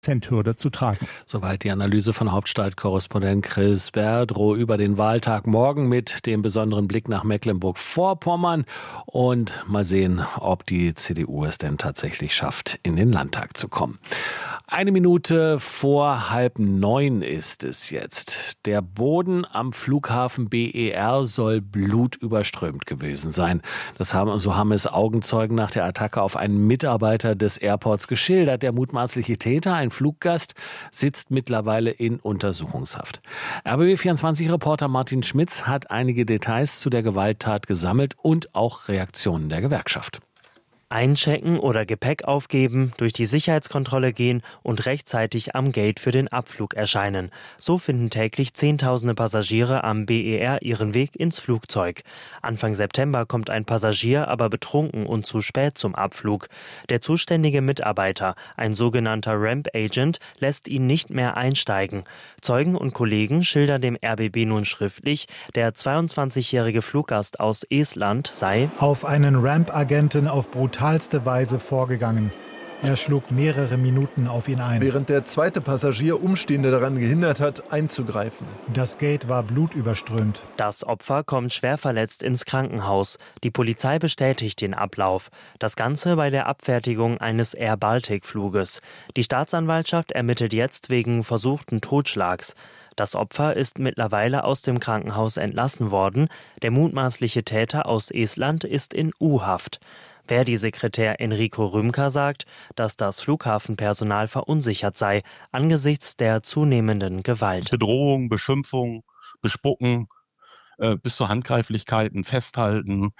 Hürde zu tragen. Soweit die Analyse von Hauptstadtkorrespondent Chris Berdrow über den Wahltag morgen mit dem besonderen Blick nach Mecklenburg-Vorpommern und mal sehen, ob die CDU es denn tatsächlich schafft, in den Landtag zu kommen. 1 Minute vor 8:30 ist es jetzt. Der Boden am Flughafen BER soll blutüberströmt gewesen sein. So haben es Augenzeugen nach der Attacke auf einen Mitarbeiter des Airports geschildert. Der mutmaßliche Täter, ein Fluggast, sitzt mittlerweile in Untersuchungshaft. RBB24-Reporter Martin Schmitz hat einige Details zu der Gewalttat gesammelt und auch Reaktionen der Gewerkschaft. Einchecken oder Gepäck aufgeben, durch die Sicherheitskontrolle gehen und rechtzeitig am Gate für den Abflug erscheinen. So finden täglich Zehntausende Passagiere am BER ihren Weg ins Flugzeug. Anfang September kommt ein Passagier aber betrunken und zu spät zum Abflug. Der zuständige Mitarbeiter, ein sogenannter Ramp Agent, lässt ihn nicht mehr einsteigen. Zeugen und Kollegen schildern dem RBB nun schriftlich, der 22-jährige Fluggast aus Estland sei auf einen Ramp-Agenten auf brutalste Weise vorgegangen. Er schlug mehrere Minuten auf ihn ein. Während der zweite Passagier Umstehende daran gehindert hat, einzugreifen. Das Gate war blutüberströmt. Das Opfer kommt schwer verletzt ins Krankenhaus. Die Polizei bestätigt den Ablauf. Das Ganze bei der Abfertigung eines Air Baltic-Fluges. Die Staatsanwaltschaft ermittelt jetzt wegen versuchten Totschlags. Das Opfer ist mittlerweile aus dem Krankenhaus entlassen worden. Der mutmaßliche Täter aus Estland ist in U-Haft. Verdi-Sekretär Enrico Rümker sagt, dass das Flughafenpersonal verunsichert sei angesichts der zunehmenden Gewalt. Bedrohung, Beschimpfung, Bespucken, bis zu Handgreiflichkeiten, Festhalten.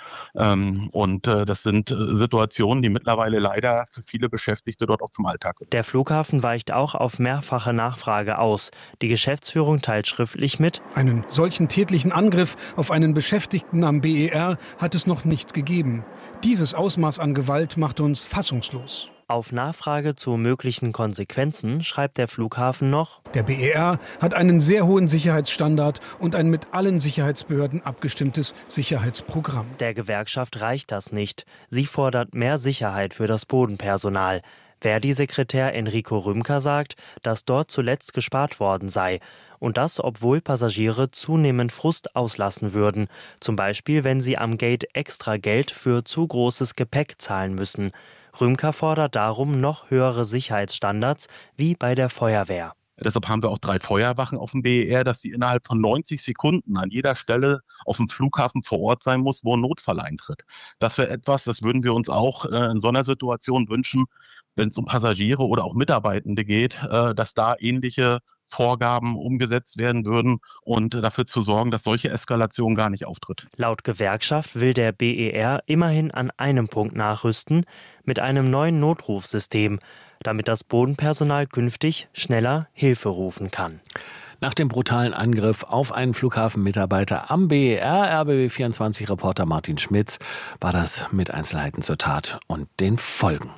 Das sind Situationen, die mittlerweile leider für viele Beschäftigte dort auch zum Alltag gehören. Der Flughafen weicht auch auf mehrfache Nachfrage aus. Die Geschäftsführung teilt schriftlich mit: Einen solchen tätlichen Angriff auf einen Beschäftigten am BER hat es noch nicht gegeben. Dieses Ausmaß an Gewalt macht uns fassungslos. Auf Nachfrage zu möglichen Konsequenzen schreibt der Flughafen noch: Der BER hat einen sehr hohen Sicherheitsstandard und ein mit allen Sicherheitsbehörden abgestimmtes Sicherheitsprogramm. Der Gewerkschaft reicht das nicht. Sie fordert mehr Sicherheit für das Bodenpersonal. Verdi-Sekretär Enrico Rümker sagt, dass dort zuletzt gespart worden sei. Und das, obwohl Passagiere zunehmend Frust auslassen würden. Zum Beispiel, wenn sie am Gate extra Geld für zu großes Gepäck zahlen müssen. Rümker fordert darum noch höhere Sicherheitsstandards, wie bei der Feuerwehr. Deshalb haben wir auch 3 Feuerwachen auf dem BER, dass sie innerhalb von 90 Sekunden an jeder Stelle auf dem Flughafen vor Ort sein muss, wo ein Notfall eintritt. Das wäre etwas, das würden wir uns auch in so einer Situation wünschen, wenn es um Passagiere oder auch Mitarbeitende geht, dass da ähnliche Vorgaben umgesetzt werden würden und dafür zu sorgen, dass solche Eskalation gar nicht auftritt. Laut Gewerkschaft will der BER immerhin an einem Punkt nachrüsten, mit einem neuen Notrufsystem, damit das Bodenpersonal künftig schneller Hilfe rufen kann. Nach dem brutalen Angriff auf einen Flughafenmitarbeiter am BER, RBB24-Reporter Martin Schmitz, war das mit Einzelheiten zur Tat und den Folgen.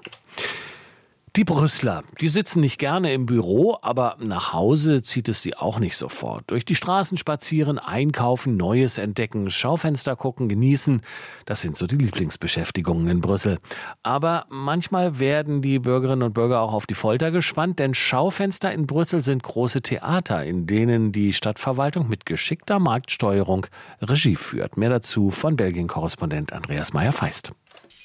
Die Brüsseler, die sitzen nicht gerne im Büro, aber nach Hause zieht es sie auch nicht sofort. Durch die Straßen spazieren, einkaufen, Neues entdecken, Schaufenster gucken, genießen. Das sind so die Lieblingsbeschäftigungen in Brüssel. Aber manchmal werden die Bürgerinnen und Bürger auch auf die Folter gespannt, denn Schaufenster in Brüssel sind große Theater, in denen die Stadtverwaltung mit geschickter Marktsteuerung Regie führt. Mehr dazu von Belgien-Korrespondent Andreas Meyer-Feist.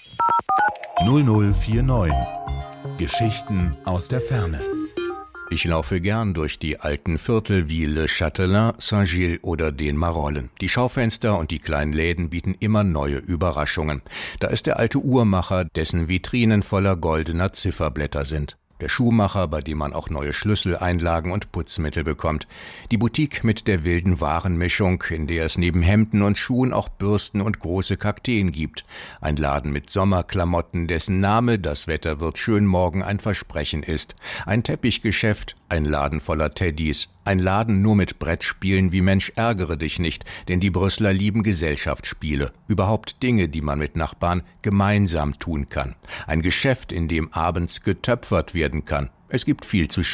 0049 Geschichten aus der Ferne. Ich laufe gern durch die alten Viertel wie Le Châtelain, Saint-Gilles oder den Marollen. Die Schaufenster und die kleinen Läden bieten immer neue Überraschungen. Da ist der alte Uhrmacher, dessen Vitrinen voller goldener Zifferblätter sind. Der Schuhmacher, bei dem man auch neue Schlüssel, Einlagen und Putzmittel bekommt. Die Boutique mit der wilden Warenmischung, in der es neben Hemden und Schuhen auch Bürsten und große Kakteen gibt. Ein Laden mit Sommerklamotten, dessen Name "Das Wetter wird schön morgen" ein Versprechen ist. Ein Teppichgeschäft, ein Laden voller Teddys. Ein Laden nur mit Brettspielen wie Mensch ärgere dich nicht, denn die Brüsseler lieben Gesellschaftsspiele. Überhaupt Dinge, die man mit Nachbarn gemeinsam tun kann. Ein Geschäft, in dem abends getöpfert werden kann. Es gibt viel zu schauen.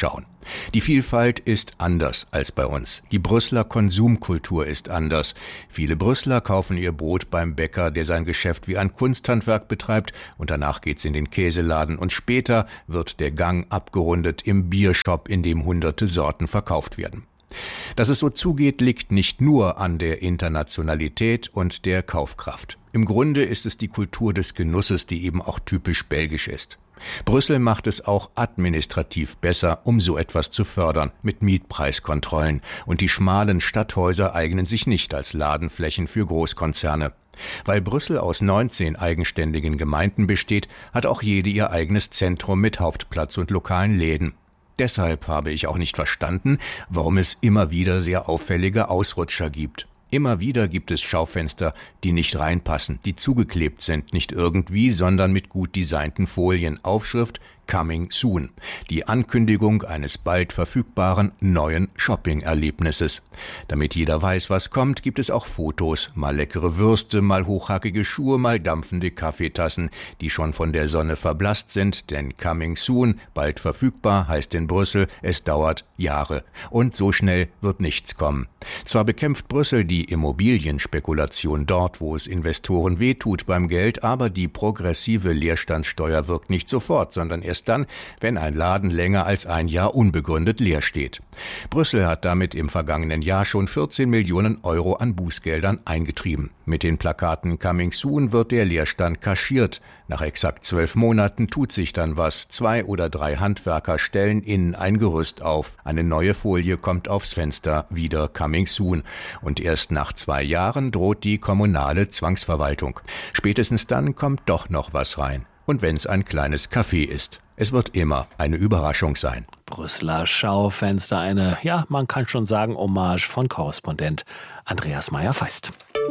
Die Vielfalt ist anders als bei uns. Die Brüsseler Konsumkultur ist anders. Viele Brüsseler kaufen ihr Brot beim Bäcker, der sein Geschäft wie ein Kunsthandwerk betreibt, und danach geht's in den Käseladen und später wird der Gang abgerundet im Biershop, in dem hunderte Sorten verkauft werden. Dass es so zugeht, liegt nicht nur an der Internationalität und der Kaufkraft. Im Grunde ist es die Kultur des Genusses, die eben auch typisch belgisch ist. Brüssel macht es auch administrativ besser, um so etwas zu fördern, mit Mietpreiskontrollen. Und die schmalen Stadthäuser eignen sich nicht als Ladenflächen für Großkonzerne. Weil Brüssel aus 19 eigenständigen Gemeinden besteht, hat auch jede ihr eigenes Zentrum mit Hauptplatz und lokalen Läden. Deshalb habe ich auch nicht verstanden, warum es immer wieder sehr auffällige Ausrutscher gibt. Immer wieder gibt es Schaufenster, die nicht reinpassen, die zugeklebt sind, nicht irgendwie, sondern mit gut designten Folien. Aufschrift Coming Soon. Die Ankündigung eines bald verfügbaren neuen Shopping-Erlebnisses. Damit jeder weiß, was kommt, gibt es auch Fotos. Mal leckere Würste, mal hochhackige Schuhe, mal dampfende Kaffeetassen, die schon von der Sonne verblasst sind, denn Coming Soon, bald verfügbar, heißt in Brüssel, es dauert Jahre. Und so schnell wird nichts kommen. Zwar bekämpft Brüssel die Immobilienspekulation dort, wo es Investoren wehtut beim Geld, aber die progressive Leerstandssteuer wirkt nicht sofort, sondern erst dann, wenn ein Laden länger als ein Jahr unbegründet leer steht. Brüssel hat damit im vergangenen Jahr schon 14 Millionen Euro an Bußgeldern eingetrieben. Mit den Plakaten Coming Soon wird der Leerstand kaschiert. Nach exakt 12 Monaten tut sich dann was. 2 oder 3 Handwerker stellen innen ein Gerüst auf. Eine neue Folie kommt aufs Fenster, wieder Coming Soon. Und erst nach 2 Jahren droht die kommunale Zwangsverwaltung. Spätestens dann kommt doch noch was rein. Und wenn es ein kleines Café ist. Es wird immer eine Überraschung sein. Brüsseler Schaufenster, eine, ja, man kann schon sagen, Hommage von Korrespondent Andreas Meyer-Feist.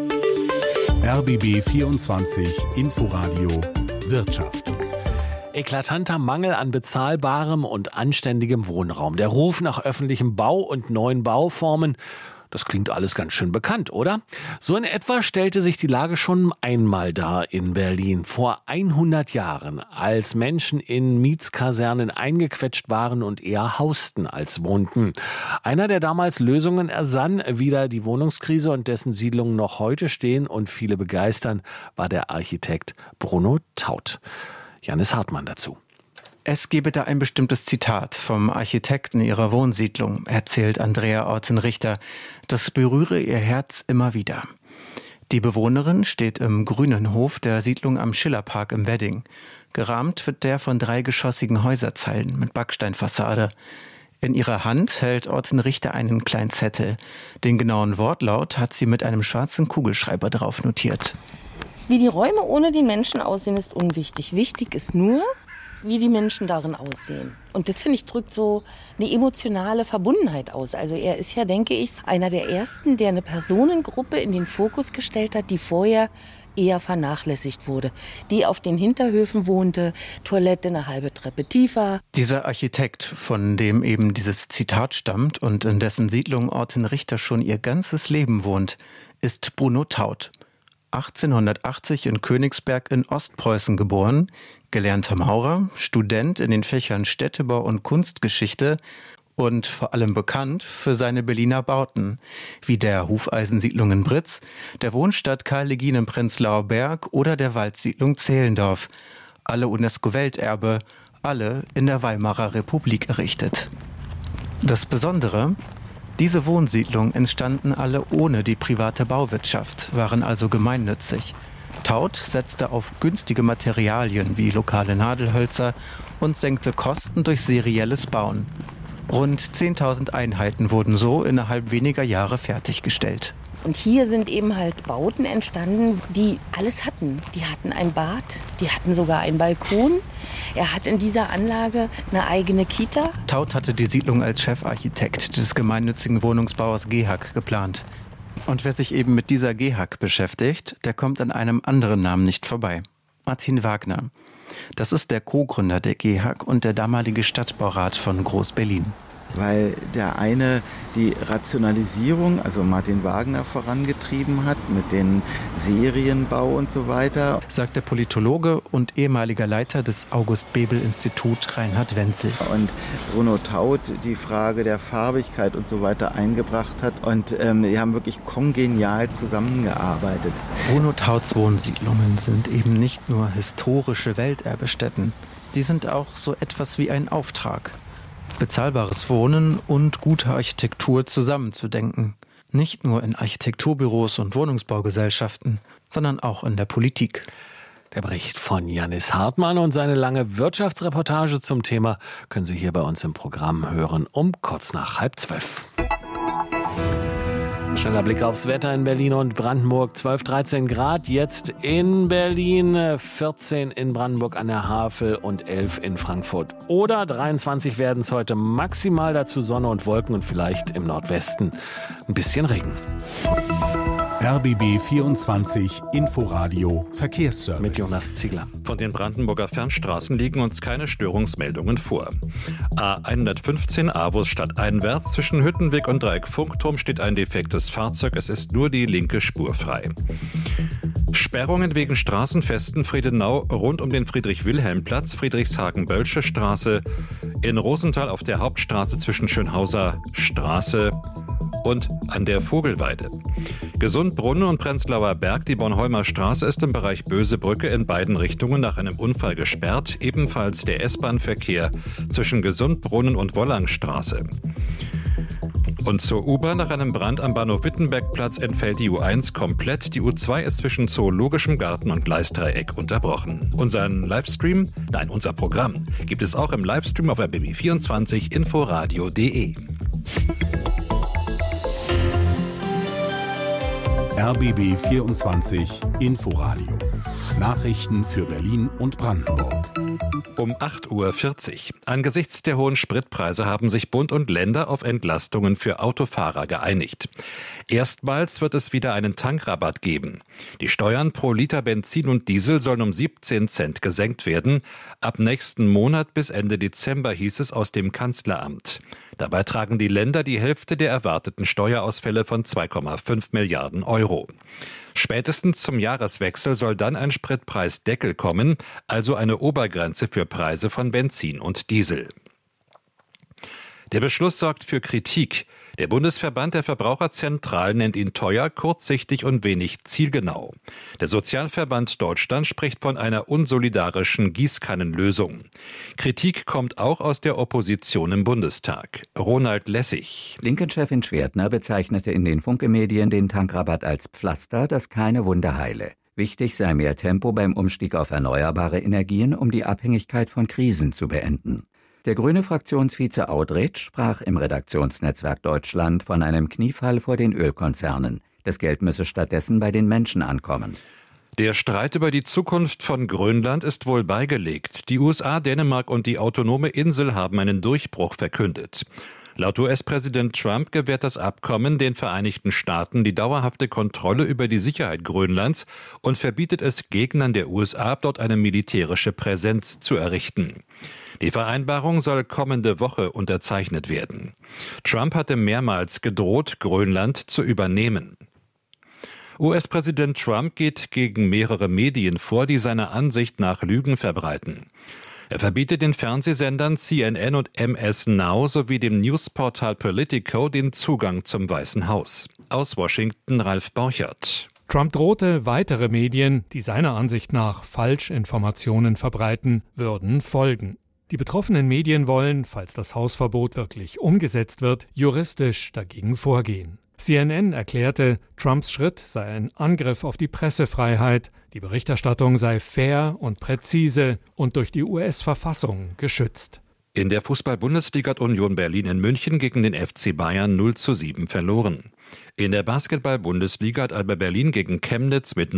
RBB 24 Inforadio Wirtschaft. Eklatanter Mangel an bezahlbarem und anständigem Wohnraum. Der Ruf nach öffentlichem Bau und neuen Bauformen. Das klingt alles ganz schön bekannt, oder? So in etwa stellte sich die Lage schon einmal dar in Berlin. Vor 100 Jahren, als Menschen in Mietskasernen eingequetscht waren und eher hausten als wohnten. Einer, der damals Lösungen ersann, wie da die Wohnungskrise und dessen Siedlungen noch heute stehen und viele begeistern, war der Architekt Bruno Taut. Janis Hartmann dazu. Es gebe da ein bestimmtes Zitat vom Architekten ihrer Wohnsiedlung, erzählt Andrea Orten-Richter. Das berühre ihr Herz immer wieder. Die Bewohnerin steht im grünen Hof der Siedlung am Schillerpark im Wedding. Gerahmt wird der von 3-geschossigen Häuserzeilen mit Backsteinfassade. In ihrer Hand hält Orten-Richter einen kleinen Zettel. Den genauen Wortlaut hat sie mit einem schwarzen Kugelschreiber drauf notiert. Wie die Räume ohne die Menschen aussehen, ist unwichtig. Wichtig ist nur, wie die Menschen darin aussehen. Und das, finde ich, drückt so eine emotionale Verbundenheit aus. Also er ist ja, denke ich, einer der Ersten, der eine Personengruppe in den Fokus gestellt hat, die vorher eher vernachlässigt wurde. Die auf den Hinterhöfen wohnte, Toilette eine halbe Treppe tiefer. Dieser Architekt, von dem eben dieses Zitat stammt und in dessen Siedlung Orten-Richter schon ihr ganzes Leben wohnt, ist Bruno Taut. 1880 in Königsberg in Ostpreußen geboren, gelernter Maurer, Student in den Fächern Städtebau und Kunstgeschichte und vor allem bekannt für seine Berliner Bauten, wie der Hufeisensiedlung in Britz, der Wohnstadt Karl Legien im Prenzlauer Berg oder der Waldsiedlung Zehlendorf. Alle UNESCO-Welterbe, alle in der Weimarer Republik errichtet. Das Besondere: Diese Wohnsiedlungen entstanden alle ohne die private Bauwirtschaft, waren also gemeinnützig. Taut setzte auf günstige Materialien wie lokale Nadelhölzer und senkte Kosten durch serielles Bauen. Rund 10.000 Einheiten wurden so innerhalb weniger Jahre fertiggestellt. Und hier sind eben halt Bauten entstanden, die alles hatten. Die hatten ein Bad, die hatten sogar einen Balkon. Er hat in dieser Anlage eine eigene Kita. Taut hatte die Siedlung als Chefarchitekt des gemeinnützigen Wohnungsbauers GEHAG geplant. Und wer sich eben mit dieser GEHAG beschäftigt, der kommt an einem anderen Namen nicht vorbei. Martin Wagner. Das ist der Co-Gründer der GEHAG und der damalige Stadtbaurat von Groß-Berlin. weil der eine die Rationalisierung, also Martin Wagner, vorangetrieben hat mit den Serienbau und so weiter, sagt der Politologe und ehemaliger Leiter des August-Bebel-Institut Reinhard Wenzel. Und Bruno Taut die Frage der Farbigkeit und so weiter eingebracht hat. Und die haben wirklich kongenial zusammengearbeitet. Bruno Tauts Wohnsiedlungen sind eben nicht nur historische Welterbestätten. Die sind auch so etwas wie ein Auftrag. Bezahlbares Wohnen und gute Architektur zusammenzudenken. Nicht nur in Architekturbüros und Wohnungsbaugesellschaften, sondern auch in der Politik. Der Bericht von Jannis Hartmann und seine lange Wirtschaftsreportage zum Thema können Sie hier bei uns im Programm hören um kurz nach 11:30. Schneller Blick aufs Wetter in Berlin und Brandenburg. 12, 13 Grad jetzt in Berlin, 14 in Brandenburg an der Havel und 11 in Frankfurt. Oder 23 werden es heute maximal, dazu Sonne und Wolken und vielleicht im Nordwesten ein bisschen Regen. RBB 24 Inforadio Verkehrsservice. Mit Jonas Ziegler. Von den Brandenburger Fernstraßen liegen uns keine Störungsmeldungen vor. A115 Avus stadteinwärts zwischen Hüttenweg und Dreieck Funkturm steht ein defektes Fahrzeug. Es ist nur die linke Spur frei. Sperrungen wegen Straßenfesten Friedenau rund um den Friedrich-Wilhelm-Platz, Friedrichshagen-Bölsche Straße, in Rosenthal auf der Hauptstraße zwischen Schönhauser Straße und an der Vogelweide. Gesundbrunnen und Prenzlauer Berg, die Bornholmer Straße ist im Bereich Bösebrücke in beiden Richtungen nach einem Unfall gesperrt, ebenfalls der S-Bahn-Verkehr zwischen Gesundbrunnen und Wollangstraße. Und zur U-Bahn nach einem Brand am Bahnhof Wittenbergplatz entfällt die U1 komplett. Die U2 ist zwischen Zoologischem Garten und Gleisdreieck unterbrochen. Unser Programm gibt es auch im Livestream auf RBB24 inforadio.de. RBB 24 Inforadio. Nachrichten für Berlin und Brandenburg. Um 8:40 Uhr. Angesichts der hohen Spritpreise haben sich Bund und Länder auf Entlastungen für Autofahrer geeinigt. Erstmals wird es wieder einen Tankrabatt geben. Die Steuern pro Liter Benzin und Diesel sollen um 17 Cent gesenkt werden. Ab nächsten Monat bis Ende Dezember, hieß es aus dem Kanzleramt. Dabei tragen die Länder die Hälfte der erwarteten Steuerausfälle von 2,5 Milliarden Euro. Spätestens zum Jahreswechsel soll dann ein Spritpreisdeckel kommen, also eine Obergrenze für Preise von Benzin und Diesel. Der Beschluss sorgt für Kritik. Der Bundesverband der Verbraucherzentralen nennt ihn teuer, kurzsichtig und wenig zielgenau. Der Sozialverband Deutschland spricht von einer unsolidarischen Gießkannenlösung. Kritik kommt auch aus der Opposition im Bundestag. Ronald Lessig. Linken-Chefin Schwertner bezeichnete in den Funke-Medien den Tankrabatt als Pflaster, das keine Wunde heile. Wichtig sei mehr Tempo beim Umstieg auf erneuerbare Energien, um die Abhängigkeit von Krisen zu beenden. Der grüne Fraktionsvize Audretsch sprach im Redaktionsnetzwerk Deutschland von einem Kniefall vor den Ölkonzernen. Das Geld müsse stattdessen bei den Menschen ankommen. Der Streit über die Zukunft von Grönland ist wohl beigelegt. Die USA, Dänemark und die autonome Insel haben einen Durchbruch verkündet. Laut US-Präsident Trump gewährt das Abkommen den Vereinigten Staaten die dauerhafte Kontrolle über die Sicherheit Grönlands und verbietet es Gegnern der USA, dort eine militärische Präsenz zu errichten. Die Vereinbarung soll kommende Woche unterzeichnet werden. Trump hatte mehrmals gedroht, Grönland zu übernehmen. US-Präsident Trump geht gegen mehrere Medien vor, die seiner Ansicht nach Lügen verbreiten. Er verbietet den Fernsehsendern CNN und MS Now sowie dem Newsportal Politico den Zugang zum Weißen Haus. Aus Washington Ralf Borchert. Trump drohte, weitere Medien, die seiner Ansicht nach Falschinformationen verbreiten, würden folgen. Die betroffenen Medien wollen, falls das Hausverbot wirklich umgesetzt wird, juristisch dagegen vorgehen. CNN erklärte, Trumps Schritt sei ein Angriff auf die Pressefreiheit, die Berichterstattung sei fair und präzise und durch die US-Verfassung geschützt. In der Fußball-Bundesliga hat Union Berlin in München gegen den FC Bayern 0:7 verloren. In der Basketball-Bundesliga hat Alba Berlin gegen Chemnitz mit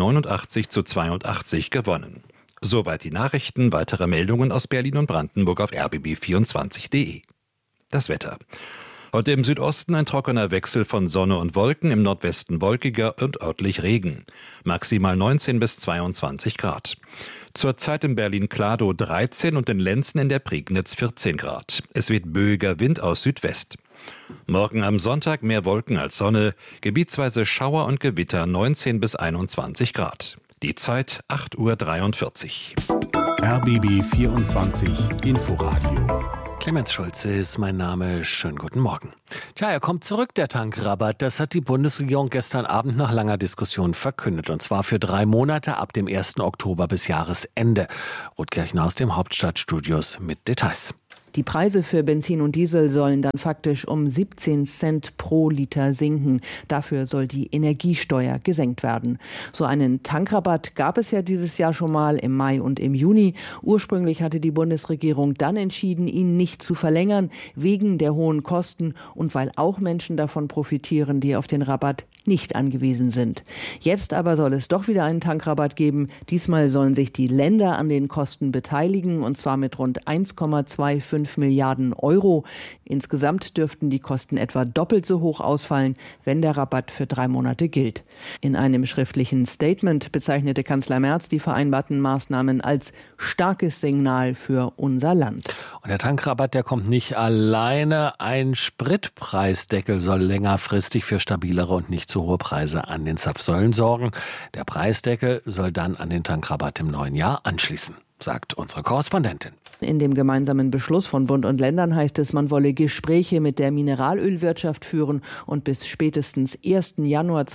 89:82 gewonnen. Soweit die Nachrichten. Weitere Meldungen aus Berlin und Brandenburg auf rbb24.de. Das Wetter. Heute im Südosten ein trockener Wechsel von Sonne und Wolken, im Nordwesten wolkiger und örtlich Regen. Maximal 19 bis 22 Grad. Zurzeit in Berlin-Kladow 13 und in Lenzen in der Prignitz 14 Grad. Es weht böiger Wind aus Südwest. Morgen am Sonntag mehr Wolken als Sonne, gebietsweise Schauer und Gewitter 19 bis 21 Grad. Die Zeit 8:43 Uhr. RBB 24 Inforadio. Clemens Schulze ist mein Name. Schönen guten Morgen. Tja, er kommt zurück, der Tankrabatt. Das hat die Bundesregierung gestern Abend nach langer Diskussion verkündet. Und zwar für 3 Monate ab dem 1. Oktober bis Jahresende. Ruth Kirchner aus dem Hauptstadtstudios mit Details. Die Preise für Benzin und Diesel sollen dann faktisch um 17 Cent pro Liter sinken. Dafür soll die Energiesteuer gesenkt werden. So einen Tankrabatt gab es ja dieses Jahr schon mal im Mai und im Juni. Ursprünglich hatte die Bundesregierung dann entschieden, ihn nicht zu verlängern, wegen der hohen Kosten und weil auch Menschen davon profitieren, die auf den Rabatt nicht angewiesen sind. Jetzt aber soll es doch wieder einen Tankrabatt geben. Diesmal sollen sich die Länder an den Kosten beteiligen, und zwar mit rund 1,25 Milliarden Euro. Insgesamt dürften die Kosten etwa doppelt so hoch ausfallen, wenn der Rabatt für 3 Monate gilt. In einem schriftlichen Statement bezeichnete Kanzler Merz die vereinbarten Maßnahmen als starkes Signal für unser Land. Und der Tankrabatt, der kommt nicht alleine. Ein Spritpreisdeckel soll längerfristig für stabilere und nicht zu hohe Preise an den Zapfsäulen sorgen. Der Preisdeckel soll dann an den Tankrabatt im neuen Jahr anschließen, sagt unsere Korrespondentin. In dem gemeinsamen Beschluss von Bund und Ländern heißt es, man wolle Gespräche mit der Mineralölwirtschaft führen und bis spätestens 1. Januar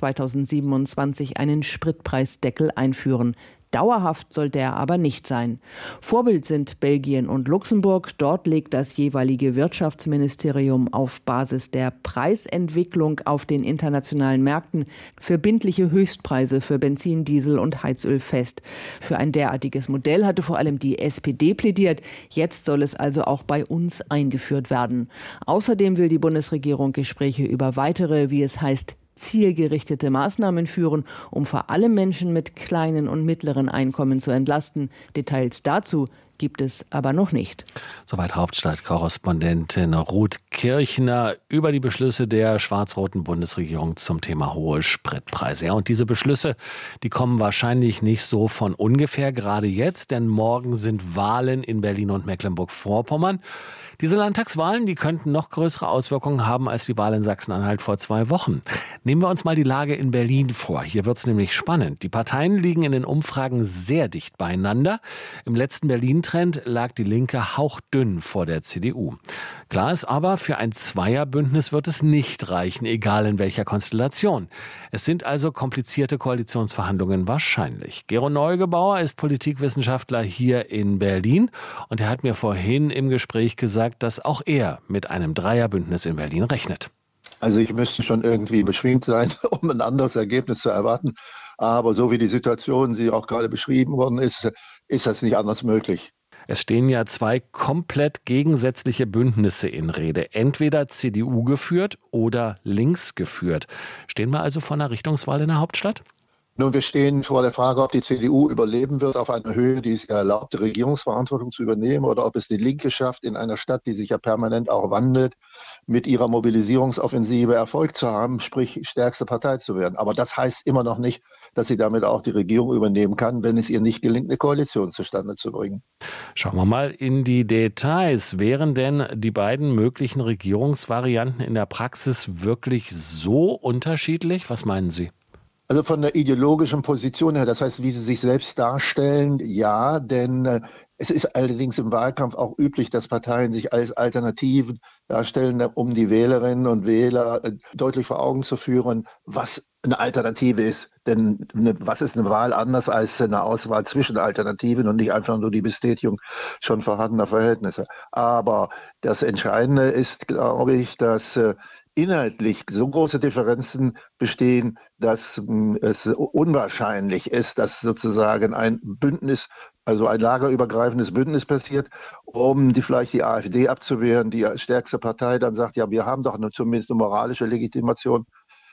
2027 einen Spritpreisdeckel einführen. Dauerhaft soll der aber nicht sein. Vorbild sind Belgien und Luxemburg. Dort legt das jeweilige Wirtschaftsministerium auf Basis der Preisentwicklung auf den internationalen Märkten verbindliche Höchstpreise für Benzin, Diesel und Heizöl fest. Für ein derartiges Modell hatte vor allem die SPD plädiert. Jetzt soll es also auch bei uns eingeführt werden. Außerdem will die Bundesregierung Gespräche über weitere, wie es heißt, zielgerichtete Maßnahmen führen, um vor allem Menschen mit kleinen und mittleren Einkommen zu entlasten. Details dazu gibt es aber noch nicht. Soweit Hauptstadtkorrespondentin Ruth Kirchner über die Beschlüsse der schwarz-roten Bundesregierung zum Thema hohe Spritpreise. Ja, und diese Beschlüsse, die kommen wahrscheinlich nicht so von ungefähr, gerade jetzt, denn morgen sind Wahlen in Berlin und Mecklenburg-Vorpommern. Diese Landtagswahlen, die könnten noch größere Auswirkungen haben als die Wahl in Sachsen-Anhalt vor 2 Wochen. Nehmen wir uns mal die Lage in Berlin vor. Hier wird es nämlich spannend. Die Parteien liegen in den Umfragen sehr dicht beieinander. Im letzten Berlin-Trend lag die Linke hauchdünn vor der CDU. Klar ist aber, für ein Zweierbündnis wird es nicht reichen, egal in welcher Konstellation. Es sind also komplizierte Koalitionsverhandlungen wahrscheinlich. Gero Neugebauer ist Politikwissenschaftler hier in Berlin und er hat mir vorhin im Gespräch gesagt, dass auch er mit einem Dreierbündnis in Berlin rechnet. Also ich müsste schon irgendwie beschwingt sein, um ein anderes Ergebnis zu erwarten. Aber so wie die Situation, sie auch gerade beschrieben worden ist, ist das nicht anders möglich. Es stehen ja 2 komplett gegensätzliche Bündnisse in Rede. Entweder CDU geführt oder links geführt. Stehen wir also vor einer Richtungswahl in der Hauptstadt? Nun, wir stehen vor der Frage, ob die CDU überleben wird auf einer Höhe, die es erlaubt, Regierungsverantwortung zu übernehmen, oder ob es die Linke schafft, in einer Stadt, die sich ja permanent auch wandelt, mit ihrer Mobilisierungsoffensive Erfolg zu haben, sprich stärkste Partei zu werden. Aber das heißt immer noch nicht, dass sie damit auch die Regierung übernehmen kann, wenn es ihr nicht gelingt, eine Koalition zustande zu bringen. Schauen wir mal in die Details. Wären denn die beiden möglichen Regierungsvarianten in der Praxis wirklich so unterschiedlich? Was meinen Sie? Also von der ideologischen Position her, das heißt, wie sie sich selbst darstellen, ja, denn es ist allerdings im Wahlkampf auch üblich, dass Parteien sich als Alternativen darstellen, um die Wählerinnen und Wähler deutlich vor Augen zu führen, was eine Alternative ist. Denn was ist eine Wahl anders als eine Auswahl zwischen Alternativen und nicht einfach nur die Bestätigung schon vorhandener Verhältnisse. Aber das Entscheidende ist, glaube ich, dass inhaltlich so große Differenzen bestehen, dass es unwahrscheinlich ist, dass sozusagen ein Bündnis, also ein lagerübergreifendes Bündnis passiert, um vielleicht die AfD abzuwehren, die als stärkste Partei dann sagt, ja, wir haben doch zumindest eine moralische Legitimation.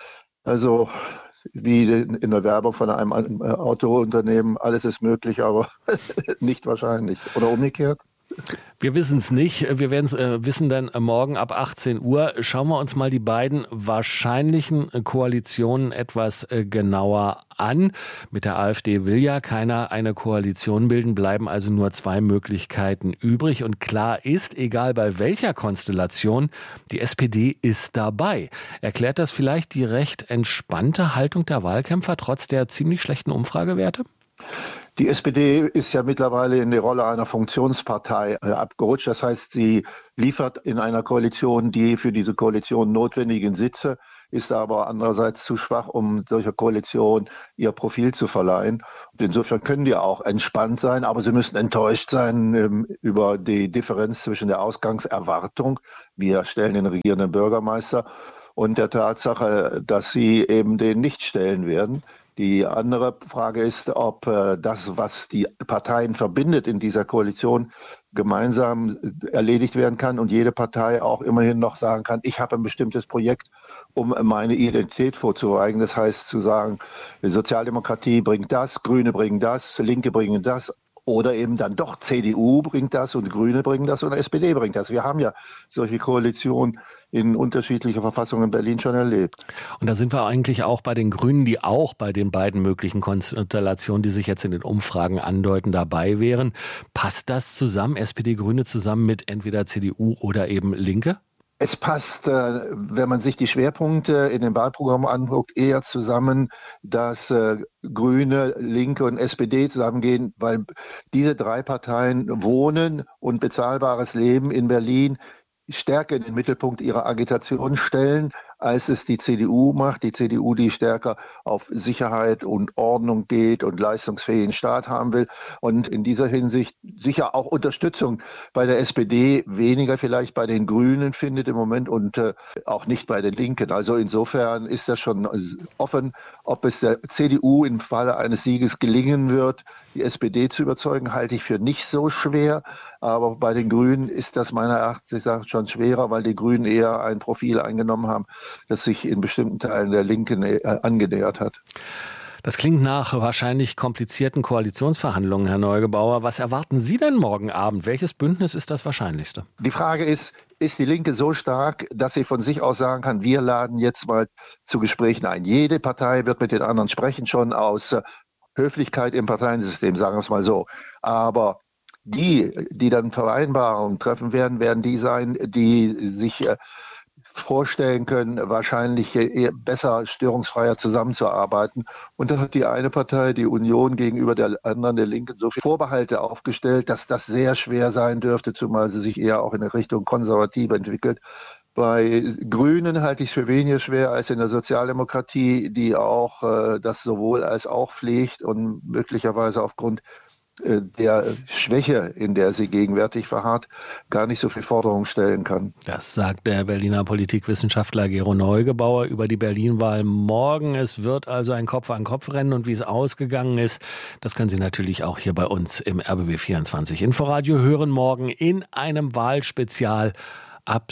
Also wie in der Werbung von einem Autounternehmen, alles ist möglich, aber nicht wahrscheinlich. Oder umgekehrt. Wir wissen es nicht. Wir werden es wissen dann morgen ab 18 Uhr. Schauen wir uns mal die beiden wahrscheinlichen Koalitionen etwas genauer an. Mit der AfD will ja keiner eine Koalition bilden, bleiben also nur 2 Möglichkeiten übrig. Und klar ist, egal bei welcher Konstellation, die SPD ist dabei. Erklärt das vielleicht die recht entspannte Haltung der Wahlkämpfer trotz der ziemlich schlechten Umfragewerte? Die SPD ist ja mittlerweile in die Rolle einer Funktionspartei abgerutscht. Das heißt, sie liefert in einer Koalition die für diese Koalition notwendigen Sitze, ist aber andererseits zu schwach, um solcher Koalition ihr Profil zu verleihen. Und insofern können die auch entspannt sein, aber sie müssen enttäuscht sein über die Differenz zwischen der Ausgangserwartung, wir stellen den regierenden Bürgermeister, und der Tatsache, dass sie eben den nicht stellen werden. Die andere Frage ist, ob das, was die Parteien verbindet in dieser Koalition, gemeinsam erledigt werden kann und jede Partei auch immerhin noch sagen kann, ich habe ein bestimmtes Projekt, um meine Identität vorzuweisen. Das heißt zu sagen, die Sozialdemokratie bringt das, Grüne bringen das, Linke bringen das. Oder eben dann doch CDU bringt das und Grüne bringen das und SPD bringt das. Wir haben ja solche Koalitionen in unterschiedlicher Verfassung in Berlin schon erlebt. Und da sind wir eigentlich auch bei den Grünen, die auch bei den beiden möglichen Konstellationen, die sich jetzt in den Umfragen andeuten, dabei wären. Passt das zusammen, SPD-Grüne zusammen mit entweder CDU oder eben Linke? Es passt, wenn man sich die Schwerpunkte in dem Wahlprogramm anguckt, eher zusammen, dass Grüne, Linke und SPD zusammengehen, weil diese 3 Parteien Wohnen und bezahlbares Leben in Berlin stärker in den Mittelpunkt ihrer Agitation stellen, als es die CDU macht. Die CDU, die stärker auf Sicherheit und Ordnung geht und leistungsfähigen Staat haben will. Und in dieser Hinsicht sicher auch Unterstützung bei der SPD, weniger vielleicht bei den Grünen findet im Moment und auch nicht bei den Linken. Also insofern ist das schon offen, ob es der CDU im Falle eines Sieges gelingen wird, die SPD zu überzeugen, halte ich für nicht so schwer. Aber bei den Grünen ist das meiner Erachtens nach schon schwerer, weil die Grünen eher ein Profil eingenommen haben, das sich in bestimmten Teilen der Linken angenähert hat. Das klingt nach wahrscheinlich komplizierten Koalitionsverhandlungen, Herr Neugebauer. Was erwarten Sie denn morgen Abend? Welches Bündnis ist das wahrscheinlichste? Die Frage ist die Linke so stark, dass sie von sich aus sagen kann, wir laden jetzt mal zu Gesprächen ein. Jede Partei wird mit den anderen sprechen, schon aus Höflichkeit im Parteiensystem, sagen wir es mal so. Aber die dann Vereinbarungen treffen werden, werden die sein, die sich vorstellen können, wahrscheinlich eher besser, störungsfreier zusammenzuarbeiten. Und dann hat die eine Partei, die Union, gegenüber der anderen, der Linken, so viele Vorbehalte aufgestellt, dass das sehr schwer sein dürfte, zumal sie sich eher auch in Richtung konservativ entwickelt. Bei Grünen halte ich es für weniger schwer als in der Sozialdemokratie, die auch das sowohl als auch pflegt und möglicherweise aufgrund der Schwäche, in der sie gegenwärtig verharrt, gar nicht so viel Forderungen stellen kann. Das sagt der Berliner Politikwissenschaftler Gero Neugebauer über die Berlin-Wahl morgen. Es wird also ein Kopf-an-Kopf-Rennen und wie es ausgegangen ist, das können Sie natürlich auch hier bei uns im RBB24 Inforadio hören, morgen in einem Wahlspezial ab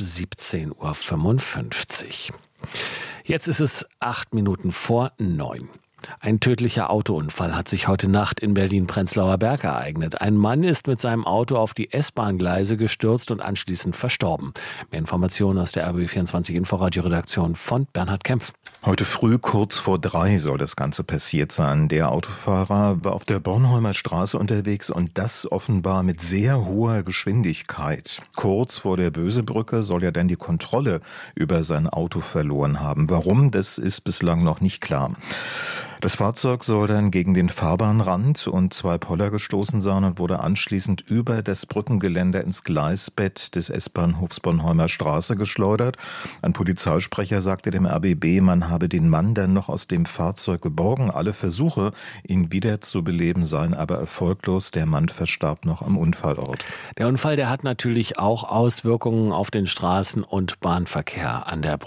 17:55 Uhr. Jetzt ist es 8 Minuten vor 9. Ein tödlicher Autounfall hat sich heute Nacht in Berlin-Prenzlauer Berg ereignet. Ein Mann ist mit seinem Auto auf die S-Bahn-Gleise gestürzt und anschließend verstorben. Mehr Informationen aus der RBB24 Inforadio-Redaktion von Bernhard Kempf. Heute früh kurz vor 3 soll das Ganze passiert sein. Der Autofahrer war auf der Bornholmer Straße unterwegs und das offenbar mit sehr hoher Geschwindigkeit. Kurz vor der Bösebrücke soll er dann die Kontrolle über sein Auto verloren haben. Warum, das ist bislang noch nicht klar. Das Fahrzeug soll dann gegen den Fahrbahnrand und 2 Poller gestoßen sein und wurde anschließend über das Brückengeländer ins Gleisbett des S-Bahnhofs Bornholmer Straße geschleudert. Ein Polizeisprecher sagte dem RBB, man habe den Mann dann noch aus dem Fahrzeug geborgen. Alle Versuche, ihn wieder zu beleben, seien aber erfolglos. Der Mann verstarb noch am Unfallort. Der Unfall, der hat natürlich auch Auswirkungen auf den Straßen- und Bahnverkehr an der Brücke.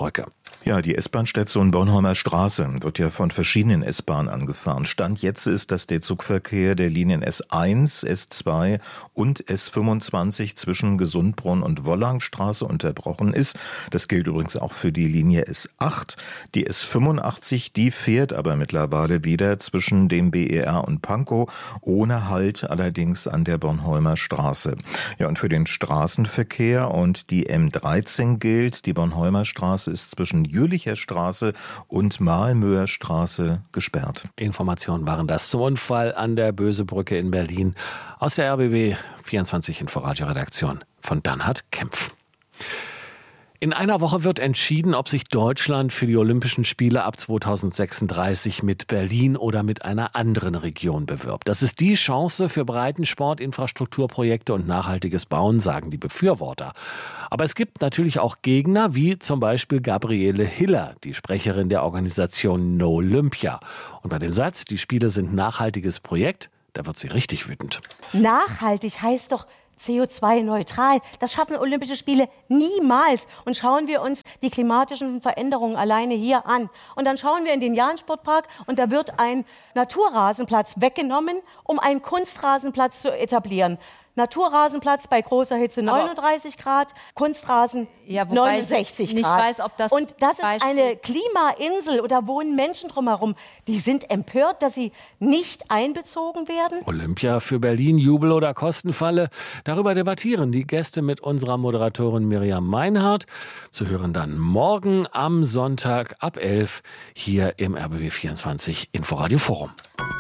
Ja, die S-Bahn-Station Bornholmer Straße wird ja von verschiedenen S-Bahnen angefahren. Stand jetzt ist, dass der Zugverkehr der Linien S1, S2 und S25 zwischen Gesundbrunn und Wollangstraße unterbrochen ist. Das gilt übrigens auch für die Linie S8. Die S85, die fährt aber mittlerweile wieder zwischen dem BER und Pankow, ohne Halt allerdings an der Bornholmer Straße. Ja, und für den Straßenverkehr und die M13 gilt, die Bornholmer Straße ist zwischen Jülicher Straße und Malmöer Straße gesperrt. Informationen waren das zum Unfall an der Bösebrücke in Berlin aus der RBB 24 Inforadio-Redaktion von Bernhard Kempf. In einer Woche wird entschieden, ob sich Deutschland für die Olympischen Spiele ab 2036 mit Berlin oder mit einer anderen Region bewirbt. Das ist die Chance für Breitensport, Infrastrukturprojekte und nachhaltiges Bauen, sagen die Befürworter. Aber es gibt natürlich auch Gegner, wie zum Beispiel Gabriele Hiller, die Sprecherin der Organisation No Olympia. Und bei dem Satz, die Spiele sind nachhaltiges Projekt, da wird sie richtig wütend. Nachhaltig heißt doch CO2-neutral. Das schaffen Olympische Spiele niemals. Und schauen wir uns die klimatischen Veränderungen alleine hier an. Und dann schauen wir in den Jahn-Sportpark und da wird ein Naturrasenplatz weggenommen, um einen Kunstrasenplatz zu etablieren. Naturrasenplatz bei großer Hitze 39 Grad, Kunstrasen 69 Grad. Ich weiß, ob das und das ist eine Klimainsel, da wohnen Menschen drumherum. Die sind empört, dass sie nicht einbezogen werden. Olympia für Berlin, Jubel oder Kostenfalle? Darüber debattieren die Gäste mit unserer Moderatorin Miriam Meinhardt. Zu hören dann morgen am Sonntag ab 11 hier im RBB 24 Inforadio Forum.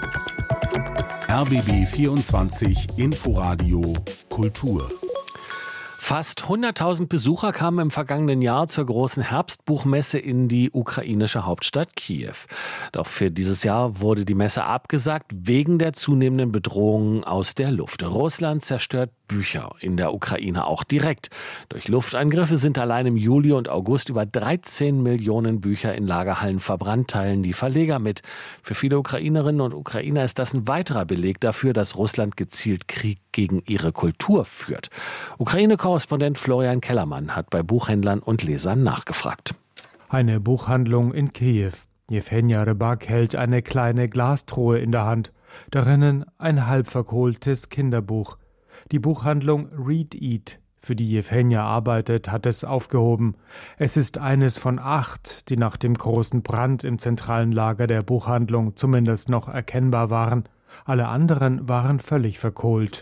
RBB 24 Inforadio Kultur. Fast 100.000 Besucher kamen im vergangenen Jahr zur großen Herbstbuchmesse in die ukrainische Hauptstadt Kiew. Doch für dieses Jahr wurde die Messe abgesagt wegen der zunehmenden Bedrohungen aus der Luft. Russland zerstört Bücher in der Ukraine auch direkt. Durch Luftangriffe sind allein im Juli und August über 13 Millionen Bücher in Lagerhallen verbrannt, teilen die Verleger mit. Für viele Ukrainerinnen und Ukrainer ist das ein weiterer Beleg dafür, dass Russland gezielt Krieg gegen ihre Kultur führt. Ukraine-Korrespondent Florian Kellermann hat bei Buchhändlern und Lesern nachgefragt. Eine Buchhandlung in Kiew. Jewhenja Rybak hält eine kleine Glastruhe in der Hand. Darinnen ein halb verkohltes Kinderbuch. Die Buchhandlung Read Eat, für die Jewhenja arbeitet, hat es aufgehoben. Es ist eines von 8, die nach dem großen Brand im zentralen Lager der Buchhandlung zumindest noch erkennbar waren. Alle anderen waren völlig verkohlt.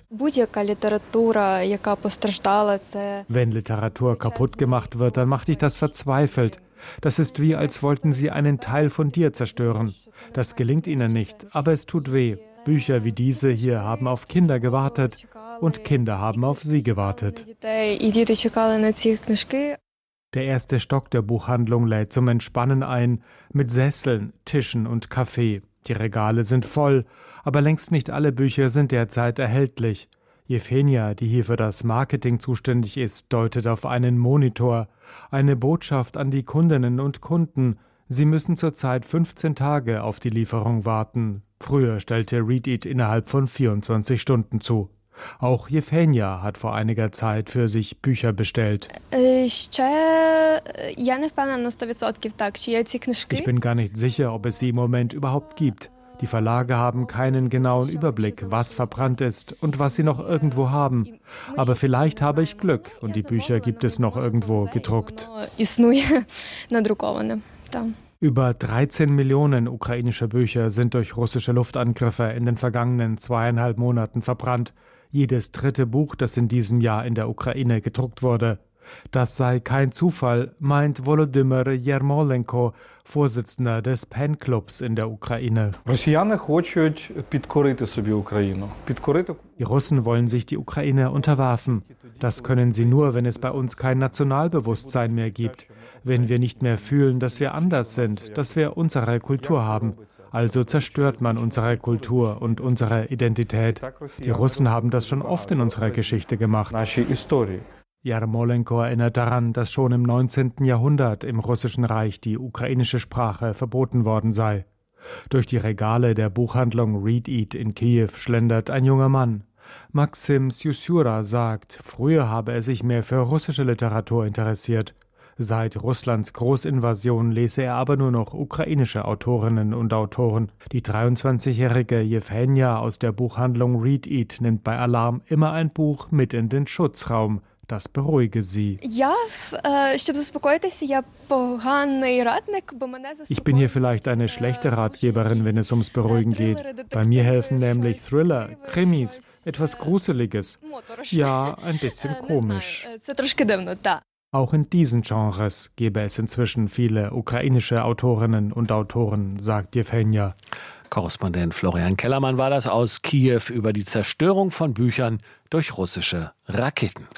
Wenn Literatur kaputt gemacht wird, dann macht dich das verzweifelt. Das ist wie, als wollten sie einen Teil von dir zerstören. Das gelingt ihnen nicht, aber es tut weh. Bücher wie diese hier haben auf Kinder gewartet und Kinder haben auf sie gewartet. Der erste Stock der Buchhandlung lädt zum Entspannen ein, mit Sesseln, Tischen und Kaffee. Die Regale sind voll, aber längst nicht alle Bücher sind derzeit erhältlich. Jewhenja, die hier für das Marketing zuständig ist, deutet auf einen Monitor. Eine Botschaft an die Kundinnen und Kunden. Sie müssen zurzeit 15 Tage auf die Lieferung warten. Früher stellte Read Eat innerhalb von 24 Stunden zu. Auch Jewhenja hat vor einiger Zeit für sich Bücher bestellt. Ich bin gar nicht sicher, ob es sie im Moment überhaupt gibt. Die Verlage haben keinen genauen Überblick, was verbrannt ist und was sie noch irgendwo haben. Aber vielleicht habe ich Glück und die Bücher gibt es noch irgendwo gedruckt. Über 13 Millionen ukrainische Bücher sind durch russische Luftangriffe in den vergangenen 2,5 Monaten verbrannt. Jedes dritte Buch, das in diesem Jahr in der Ukraine gedruckt wurde. Das sei kein Zufall, meint Volodymyr Jermolenko, Vorsitzender des PEN-Clubs in der Ukraine. Die Russen wollen sich die Ukraine unterwerfen. Das können sie nur, wenn es bei uns kein Nationalbewusstsein mehr gibt. Wenn wir nicht mehr fühlen, dass wir anders sind, dass wir unsere Kultur haben. Also zerstört man unsere Kultur und unsere Identität. Die Russen haben das schon oft in unserer Geschichte gemacht. Jermolenko erinnert daran, dass schon im 19. Jahrhundert im Russischen Reich die ukrainische Sprache verboten worden sei. Durch die Regale der Buchhandlung Read Eat in Kiew schlendert ein junger Mann. Maxim Syusura sagt, früher habe er sich mehr für russische Literatur interessiert. Seit Russlands Großinvasion lese er aber nur noch ukrainische Autorinnen und Autoren. Die 23-jährige Jewhenja aus der Buchhandlung Read Eat nimmt bei Alarm immer ein Buch mit in den Schutzraum. Das beruhige sie. Ich bin hier vielleicht eine schlechte Ratgeberin, wenn es ums Beruhigen geht. Bei mir helfen nämlich Thriller, Krimis, etwas Gruseliges. Ja, ein bisschen komisch. Auch in diesen Genres gäbe es inzwischen viele ukrainische Autorinnen und Autoren, sagt Jewhenja. Korrespondent Florian Kellermann war das aus Kiew über die Zerstörung von Büchern durch russische Raketen.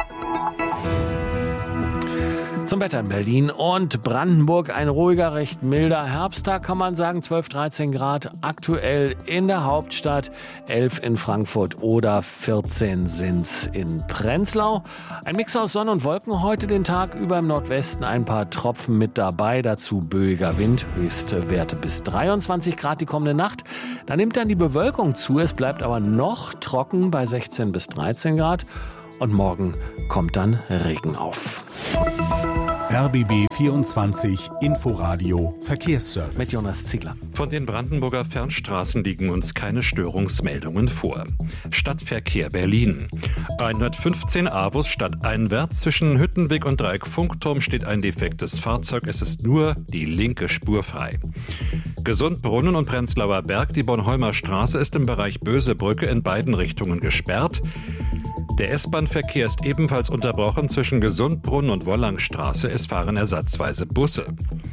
Zum Wetter in Berlin und Brandenburg. Ein ruhiger, recht milder Herbsttag, kann man sagen. 12, 13 Grad aktuell in der Hauptstadt, 11 in Frankfurt oder 14 sind's in Prenzlau. Ein Mix aus Sonne und Wolken heute den Tag über im Nordwesten. Ein paar Tropfen mit dabei, dazu böiger Wind. Höchste Werte bis 23 Grad die kommende Nacht. Da nimmt dann die Bewölkung zu. Es bleibt aber noch trocken bei 16 bis 13 Grad. Und morgen kommt dann Regen auf. RBB 24 Inforadio Verkehrsservice. Mit Jonas Ziegler. Von den Brandenburger Fernstraßen liegen uns keine Störungsmeldungen vor. Stadtverkehr Berlin. 115 Avus stadteinwärts zwischen Hüttenweg und Dreieck-Funkturm steht ein defektes Fahrzeug. Es ist nur die linke Spur frei. Gesundbrunnen und Prenzlauer Berg. Die Bornholmer Straße ist im Bereich Bösebrücke in beiden Richtungen gesperrt. Der S-Bahn-Verkehr ist ebenfalls unterbrochen zwischen Gesundbrunnen und Wollangstraße. Es fahren ersatzweise Busse.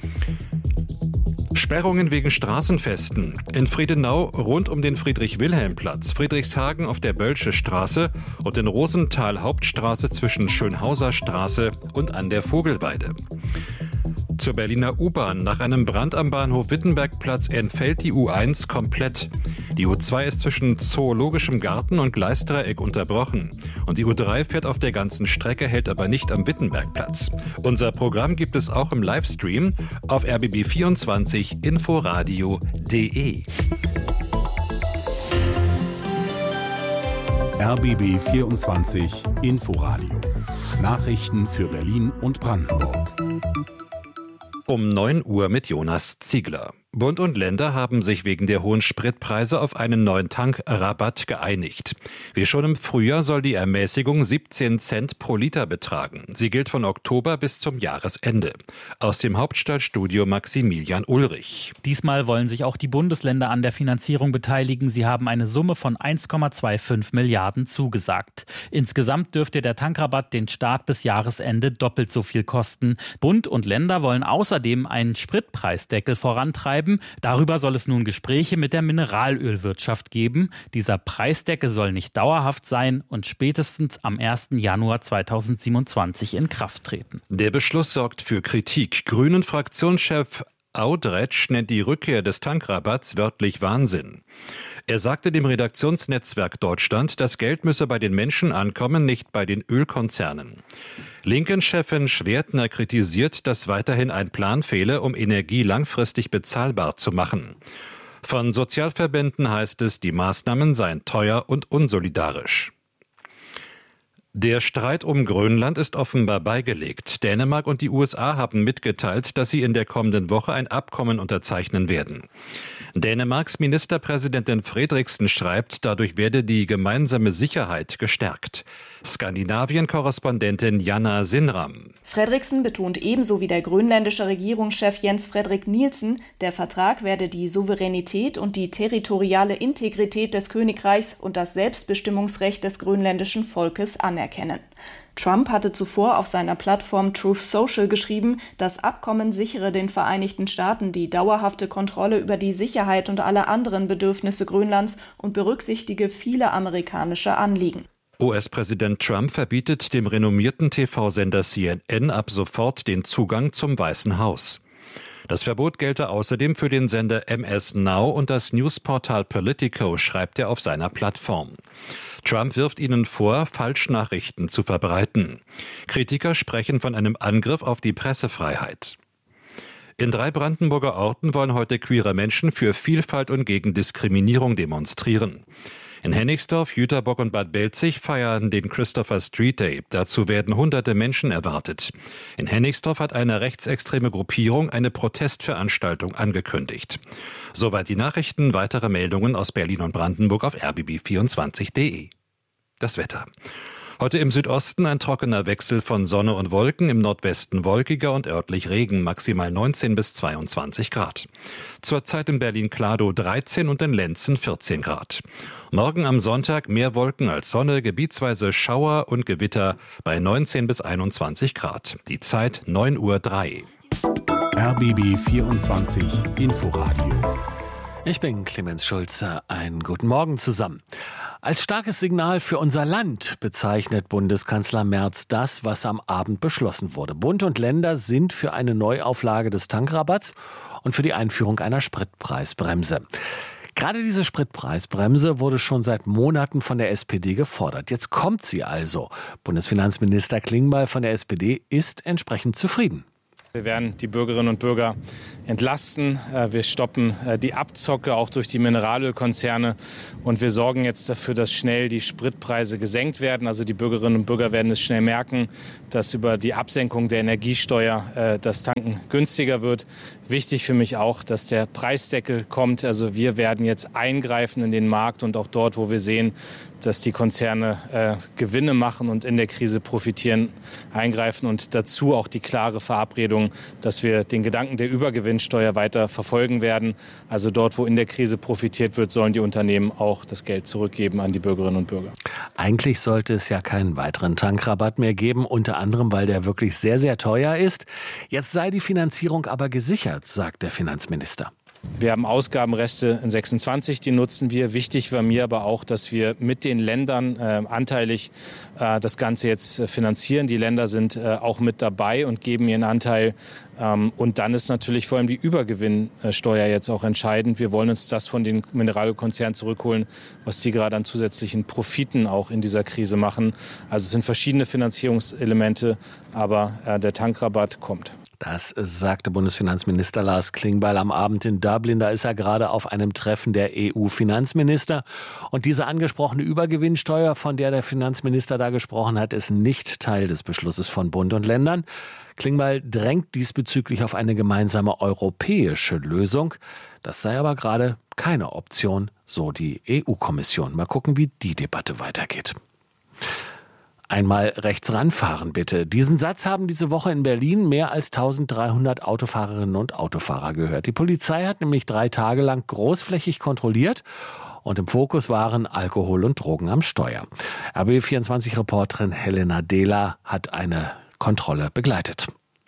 Sperrungen wegen Straßenfesten. In Friedenau rund um den Friedrich-Wilhelm-Platz, Friedrichshagen auf der Bölsche Straße und in Rosenthal Hauptstraße zwischen Schönhauser Straße und an der Vogelweide. Zur Berliner U-Bahn. Nach einem Brand am Bahnhof Wittenbergplatz entfällt die U1 komplett. Die U2 ist zwischen Zoologischem Garten und Gleisdreieck unterbrochen. Und die U3 fährt auf der ganzen Strecke, hält aber nicht am Wittenbergplatz. Unser Programm gibt es auch im Livestream auf rbb24inforadio.de. RBB 24 Inforadio. Nachrichten für Berlin und Brandenburg. Um 9 Uhr mit Jonas Ziegler. Bund und Länder haben sich wegen der hohen Spritpreise auf einen neuen Tankrabatt geeinigt. Wie schon im Frühjahr soll die Ermäßigung 17 Cent pro Liter betragen. Sie gilt von Oktober bis zum Jahresende. Aus dem Hauptstadtstudio Maximilian Ulrich. Diesmal wollen sich auch die Bundesländer an der Finanzierung beteiligen. Sie haben eine Summe von 1,25 Milliarden zugesagt. Insgesamt dürfte der Tankrabatt den Staat bis Jahresende doppelt so viel kosten. Bund und Länder wollen außerdem einen Spritpreisdeckel vorantreiben. Darüber soll es nun Gespräche mit der Mineralölwirtschaft geben. Dieser Preisdeckel soll nicht dauerhaft sein und spätestens am 1. Januar 2027 in Kraft treten. Der Beschluss sorgt für Kritik. Grünen-Fraktionschef Audretsch nennt die Rückkehr des Tankrabatts wörtlich Wahnsinn. Er sagte dem Redaktionsnetzwerk Deutschland, das Geld müsse bei den Menschen ankommen, nicht bei den Ölkonzernen. Linken-Chefin Schwertner kritisiert, dass weiterhin ein Plan fehle, um Energie langfristig bezahlbar zu machen. Von Sozialverbänden heißt es, die Maßnahmen seien teuer und unsolidarisch. Der Streit um Grönland ist offenbar beigelegt. Dänemark und die USA haben mitgeteilt, dass sie in der kommenden Woche ein Abkommen unterzeichnen werden. Dänemarks Ministerpräsidentin Frederiksen schreibt, dadurch werde die gemeinsame Sicherheit gestärkt. Skandinavien-Korrespondentin Janna Sinram. Frederiksen betont ebenso wie der grönländische Regierungschef Jens Frederik Nielsen, der Vertrag werde die Souveränität und die territoriale Integrität des Königreichs und das Selbstbestimmungsrecht des grönländischen Volkes anerkennen. Trump hatte zuvor auf seiner Plattform Truth Social geschrieben, das Abkommen sichere den Vereinigten Staaten die dauerhafte Kontrolle über die Sicherheit und alle anderen Bedürfnisse Grönlands und berücksichtige viele amerikanische Anliegen. US-Präsident Trump verbietet dem renommierten TV-Sender CNN ab sofort den Zugang zum Weißen Haus. Das Verbot gelte außerdem für den Sender MS Now und das Newsportal Politico, schreibt er auf seiner Plattform. Trump wirft ihnen vor, Falschnachrichten zu verbreiten. Kritiker sprechen von einem Angriff auf die Pressefreiheit. In 3 Brandenburger Orten wollen heute queere Menschen für Vielfalt und gegen Diskriminierung demonstrieren. In Hennigsdorf, Jüterbock und Bad Belzig feiern den Christopher Street Day. Dazu werden hunderte Menschen erwartet. In Hennigsdorf hat eine rechtsextreme Gruppierung eine Protestveranstaltung angekündigt. Soweit die Nachrichten. Weitere Meldungen aus Berlin und Brandenburg auf rbb24.de. Das Wetter. Heute im Südosten ein trockener Wechsel von Sonne und Wolken, im Nordwesten wolkiger und örtlich Regen, maximal 19 bis 22 Grad. Zurzeit in Berlin-Kladow 13 und in Lenzen 14 Grad. Morgen am Sonntag mehr Wolken als Sonne, gebietsweise Schauer und Gewitter bei 19 bis 21 Grad. Die Zeit 9:03 Uhr. RBB 24 Inforadio. Ich bin Clemens Schulze. Einen guten Morgen zusammen. Als starkes Signal für unser Land bezeichnet Bundeskanzler Merz das, was am Abend beschlossen wurde. Bund und Länder sind für eine Neuauflage des Tankrabatts und für die Einführung einer Spritpreisbremse. Gerade diese Spritpreisbremse wurde schon seit Monaten von der SPD gefordert. Jetzt kommt sie also. Bundesfinanzminister Klingbeil von der SPD ist entsprechend zufrieden. Wir werden die Bürgerinnen und Bürger entlasten. Wir stoppen die Abzocke auch durch die Mineralölkonzerne. Und wir sorgen jetzt dafür, dass schnell die Spritpreise gesenkt werden. Also die Bürgerinnen und Bürger werden es schnell merken, dass über die Absenkung der Energiesteuer das Tanken günstiger wird. Wichtig für mich auch, dass der Preisdeckel kommt. Also wir werden jetzt eingreifen in den Markt und auch dort, wo wir sehen, dass die Konzerne Gewinne machen und in der Krise profitieren, eingreifen und dazu auch die klare Verabredung, dass wir den Gedanken der Übergewinnsteuer weiter verfolgen werden. Also dort, wo in der Krise profitiert wird, sollen die Unternehmen auch das Geld zurückgeben an die Bürgerinnen und Bürger. Eigentlich sollte es ja keinen weiteren Tankrabatt mehr geben, unter anderem, weil der wirklich sehr, sehr teuer ist. Jetzt sei die Finanzierung aber gesichert, sagt der Finanzminister. Wir haben Ausgabenreste in 26, die nutzen wir. Wichtig war mir aber auch, dass wir mit den Ländern anteilig das Ganze jetzt finanzieren. Die Länder sind auch mit dabei und geben ihren Anteil. Und dann ist natürlich vor allem die Übergewinnsteuer jetzt auch entscheidend. Wir wollen uns das von den Mineralölkonzernen zurückholen, was die gerade an zusätzlichen Profiten auch in dieser Krise machen. Also es sind verschiedene Finanzierungselemente, aber der Tankrabatt kommt. Das sagte Bundesfinanzminister Lars Klingbeil am Abend in Dublin. Da ist er gerade auf einem Treffen der EU-Finanzminister. Und diese angesprochene Übergewinnsteuer, von der der Finanzminister da gesprochen hat, ist nicht Teil des Beschlusses von Bund und Ländern. Klingbeil drängt diesbezüglich auf eine gemeinsame europäische Lösung. Das sei aber gerade keine Option, so die EU-Kommission. Mal gucken, wie die Debatte weitergeht. Einmal rechts ranfahren, bitte. Diesen Satz haben diese Woche in Berlin mehr als 1300 Autofahrerinnen und Autofahrer gehört. Die Polizei hat nämlich 3 Tage lang großflächig kontrolliert und im Fokus waren Alkohol und Drogen am Steuer. RBB24-Reporterin Helena Dehler hat eine Kontrolle begleitet.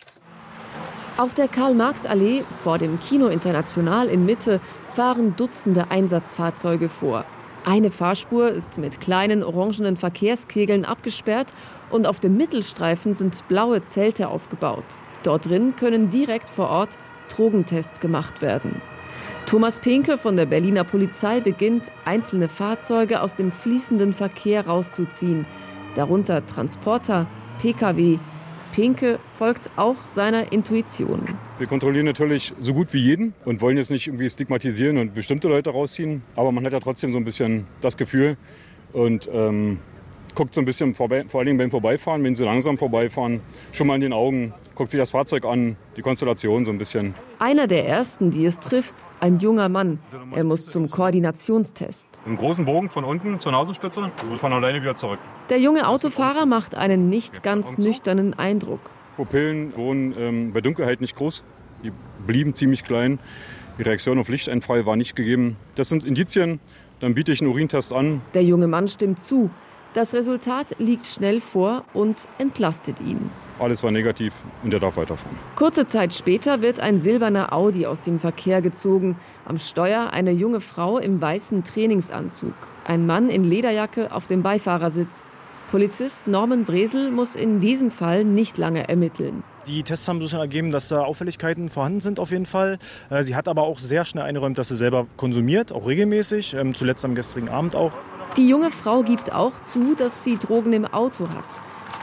Auf der Karl-Marx-Allee vor dem Kino International in Mitte fahren Dutzende Einsatzfahrzeuge vor. Eine Fahrspur ist mit kleinen orangenen Verkehrskegeln abgesperrt und auf dem Mittelstreifen sind blaue Zelte aufgebaut. Dort drin können direkt vor Ort Drogentests gemacht werden. Thomas Pinke von der Berliner Polizei beginnt, einzelne Fahrzeuge aus dem fließenden Verkehr rauszuziehen, darunter Transporter, Pkw. Pinke folgt auch seiner Intuition. Wir kontrollieren natürlich so gut wie jeden und wollen jetzt nicht irgendwie stigmatisieren und bestimmte Leute rausziehen. Aber man hat ja trotzdem so ein bisschen das Gefühl und guckt so ein bisschen vorbei, vor allem beim Vorbeifahren, wenn sie langsam vorbeifahren, schon mal in den Augen, guckt sich das Fahrzeug an, die Konstellation so ein bisschen. Einer der ersten, die es trifft, ein junger Mann. Er muss zum Koordinationstest. Im großen Bogen von unten zur Nasenspitze und von alleine wieder zurück. Der junge Autofahrer macht einen nicht ganz nüchternen Eindruck. Pupillen wurden bei Dunkelheit nicht groß, die blieben ziemlich klein. Die Reaktion auf Lichteinfall war nicht gegeben. Das sind Indizien, dann biete ich einen Urintest an. Der junge Mann stimmt zu. Das Resultat liegt schnell vor und entlastet ihn. Alles war negativ und er darf weiterfahren. Kurze Zeit später wird ein silberner Audi aus dem Verkehr gezogen. Am Steuer eine junge Frau im weißen Trainingsanzug. Ein Mann in Lederjacke auf dem Beifahrersitz. Polizist Norman Bresel muss in diesem Fall nicht lange ermitteln. Die Tests haben so ergeben, dass da Auffälligkeiten vorhanden sind auf jeden Fall. Sie hat aber auch sehr schnell eingeräumt, dass sie selber konsumiert, auch regelmäßig, zuletzt am gestrigen Abend auch. Die junge Frau gibt auch zu, dass sie Drogen im Auto hat.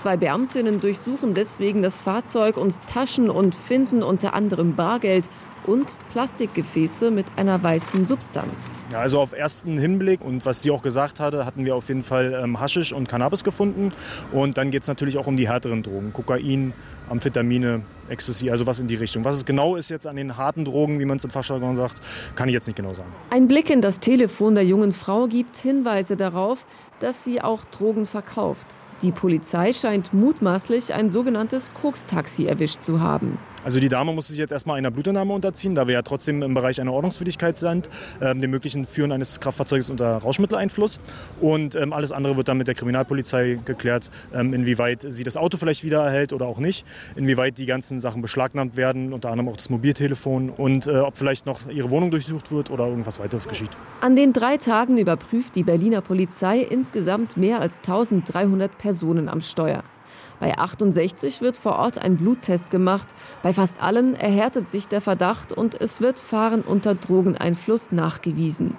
2 Beamtinnen durchsuchen deswegen das Fahrzeug und Taschen und finden unter anderem Bargeld und Plastikgefäße mit einer weißen Substanz. Ja, also auf ersten Hinblick und was sie auch gesagt hatte, hatten wir auf jeden Fall Haschisch und Cannabis gefunden. Und dann geht es natürlich auch um die härteren Drogen, Kokain, Amphetamine, Ecstasy, also was in die Richtung. Was es genau ist jetzt an den harten Drogen, wie man es im Fachjargon sagt, kann ich jetzt nicht genau sagen. Ein Blick in das Telefon der jungen Frau gibt Hinweise darauf, dass sie auch Drogen verkauft. Die Polizei scheint mutmaßlich ein sogenanntes Koks-Taxi erwischt zu haben. Also die Dame muss sich jetzt erstmal einer Blutentnahme unterziehen, da wir ja trotzdem im Bereich einer Ordnungswidrigkeit sind, dem möglichen Führen eines Kraftfahrzeuges unter Rauschmitteleinfluss. Und alles andere wird dann mit der Kriminalpolizei geklärt, inwieweit sie das Auto vielleicht wieder erhält oder auch nicht, inwieweit die ganzen Sachen beschlagnahmt werden, unter anderem auch das Mobiltelefon und ob vielleicht noch ihre Wohnung durchsucht wird oder irgendwas weiteres geschieht. An den 3 Tagen überprüft die Berliner Polizei insgesamt mehr als 1300 Personen am Steuer. Bei 68 wird vor Ort ein Bluttest gemacht. Bei fast allen erhärtet sich der Verdacht und es wird Fahren unter Drogeneinfluss nachgewiesen.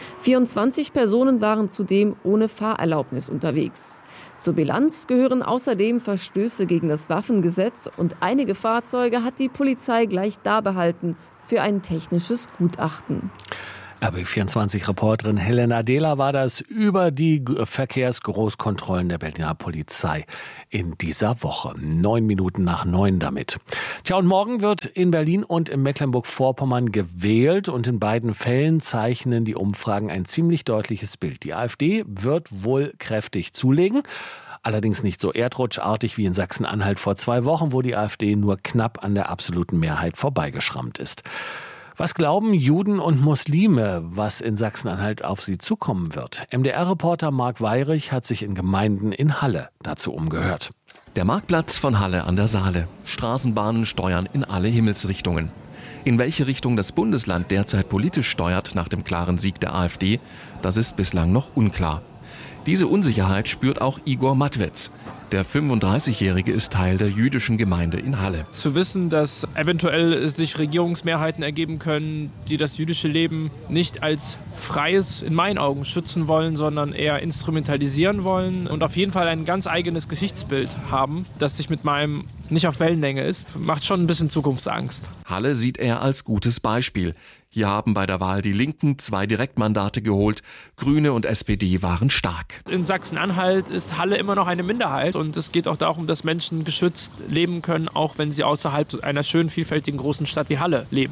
24 Personen waren zudem ohne Fahrerlaubnis unterwegs. Zur Bilanz gehören außerdem Verstöße gegen das Waffengesetz und einige Fahrzeuge hat die Polizei gleich dabehalten für ein technisches Gutachten. RBB24-Reporterin Helena Adela war das über die Verkehrsgroßkontrollen der Berliner Polizei in dieser Woche. 9 Minuten nach 9 damit. Tja, und morgen wird in Berlin und in Mecklenburg-Vorpommern gewählt und in beiden Fällen zeichnen die Umfragen ein ziemlich deutliches Bild. Die AfD wird wohl kräftig zulegen. Allerdings nicht so erdrutschartig wie in Sachsen-Anhalt vor 2 Wochen, wo die AfD nur knapp an der absoluten Mehrheit vorbeigeschrammt ist. Was glauben Juden und Muslime, was in Sachsen-Anhalt auf sie zukommen wird? MDR-Reporter Marc Weyrich hat sich in Gemeinden in Halle dazu umgehört. Der Marktplatz von Halle an der Saale. Straßenbahnen steuern in alle Himmelsrichtungen. In welche Richtung das Bundesland derzeit politisch steuert nach dem klaren Sieg der AfD, das ist bislang noch unklar. Diese Unsicherheit spürt auch Igor Matwetz. Der 35-Jährige ist Teil der jüdischen Gemeinde in Halle. Zu wissen, dass eventuell sich Regierungsmehrheiten ergeben können, die das jüdische Leben nicht als freies, in meinen Augen, schützen wollen, sondern eher instrumentalisieren wollen und auf jeden Fall ein ganz eigenes Geschichtsbild haben, das sich mit meinem nicht auf Wellenlänge ist, macht schon ein bisschen Zukunftsangst. Halle sieht er als gutes Beispiel. Hier haben bei der Wahl die Linken 2 Direktmandate geholt. Grüne und SPD waren stark. In Sachsen-Anhalt ist Halle immer noch eine Minderheit und es geht auch darum, dass Menschen geschützt leben können, auch wenn sie außerhalb einer schönen, vielfältigen großen Stadt wie Halle leben.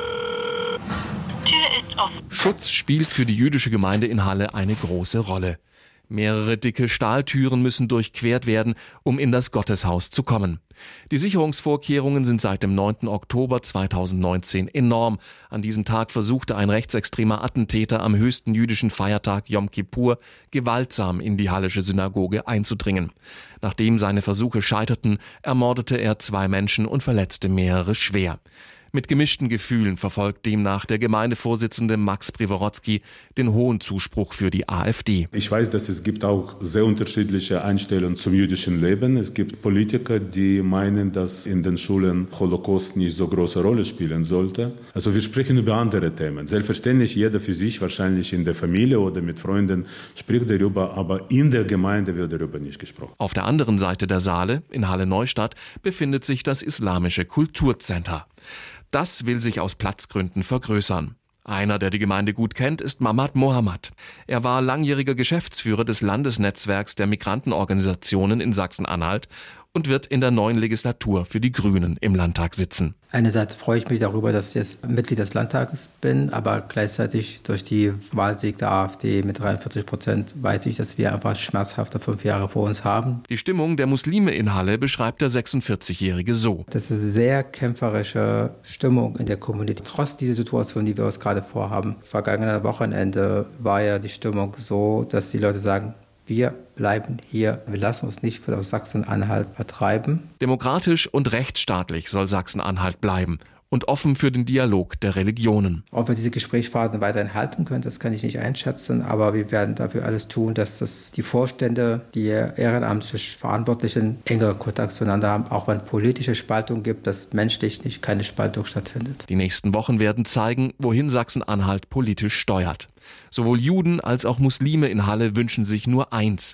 Schutz spielt für die jüdische Gemeinde in Halle eine große Rolle. Mehrere dicke Stahltüren müssen durchquert werden, um in das Gotteshaus zu kommen. Die Sicherungsvorkehrungen sind seit dem 9. Oktober 2019 enorm. An diesem Tag versuchte ein rechtsextremer Attentäter am höchsten jüdischen Feiertag Yom Kippur gewaltsam in die hallische Synagoge einzudringen. Nachdem seine Versuche scheiterten, ermordete er 2 Menschen und verletzte mehrere schwer. Mit gemischten Gefühlen verfolgt demnach der Gemeindevorsitzende Max Priworodzki den hohen Zuspruch für die AfD. Ich weiß, dass es gibt auch sehr unterschiedliche Einstellungen zum jüdischen Leben. Es gibt Politiker, die meinen, dass in den Schulen Holocaust nicht so große Rolle spielen sollte. Also wir sprechen über andere Themen. Selbstverständlich jeder für sich, wahrscheinlich in der Familie oder mit Freunden, spricht darüber, aber in der Gemeinde wird darüber nicht gesprochen. Auf der anderen Seite der Saale, in Halle-Neustadt, befindet sich das Islamische Kulturcenter. Das will sich aus Platzgründen vergrößern. Einer, der die Gemeinde gut kennt, ist Mamad Mohamad. Er war langjähriger Geschäftsführer des Landesnetzwerks der Migrantenorganisationen in Sachsen-Anhalt und wird in der neuen Legislatur für die Grünen im Landtag sitzen. Einerseits freue ich mich darüber, dass ich jetzt Mitglied des Landtages bin, aber gleichzeitig durch die Wahlsieg der AfD mit 43% weiß ich, dass wir einfach schmerzhafte 5 Jahre vor uns haben. Die Stimmung der Muslime in Halle beschreibt der 46-Jährige so. Das ist eine sehr kämpferische Stimmung in der Community, trotz dieser Situation, die wir uns gerade vorhaben. Vergangenes Wochenende war ja die Stimmung so, dass die Leute sagen, wir bleiben hier, wir lassen uns nicht aus Sachsen-Anhalt vertreiben. Demokratisch und rechtsstaatlich soll Sachsen-Anhalt bleiben und offen für den Dialog der Religionen. Ob wir diese Gesprächsphasen weiterhin halten können, das kann ich nicht einschätzen, aber wir werden dafür alles tun, dass die Vorstände, die ehrenamtlich Verantwortlichen engere Kontakt zueinander haben, auch wenn politische Spaltung gibt, dass menschlich nicht keine Spaltung stattfindet. Die nächsten Wochen werden zeigen, wohin Sachsen-Anhalt politisch steuert. Sowohl Juden als auch Muslime in Halle wünschen sich nur eins: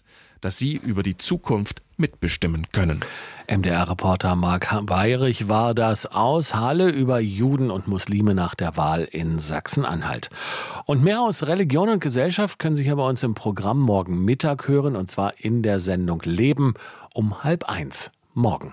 dass sie über die Zukunft mitbestimmen können. MDR-Reporter Marc Weyrich war das aus Halle über Juden und Muslime nach der Wahl in Sachsen-Anhalt. Und mehr aus Religion und Gesellschaft können Sie hier bei uns im Programm morgen Mittag hören, und zwar in der Sendung Leben um 12:30 morgen.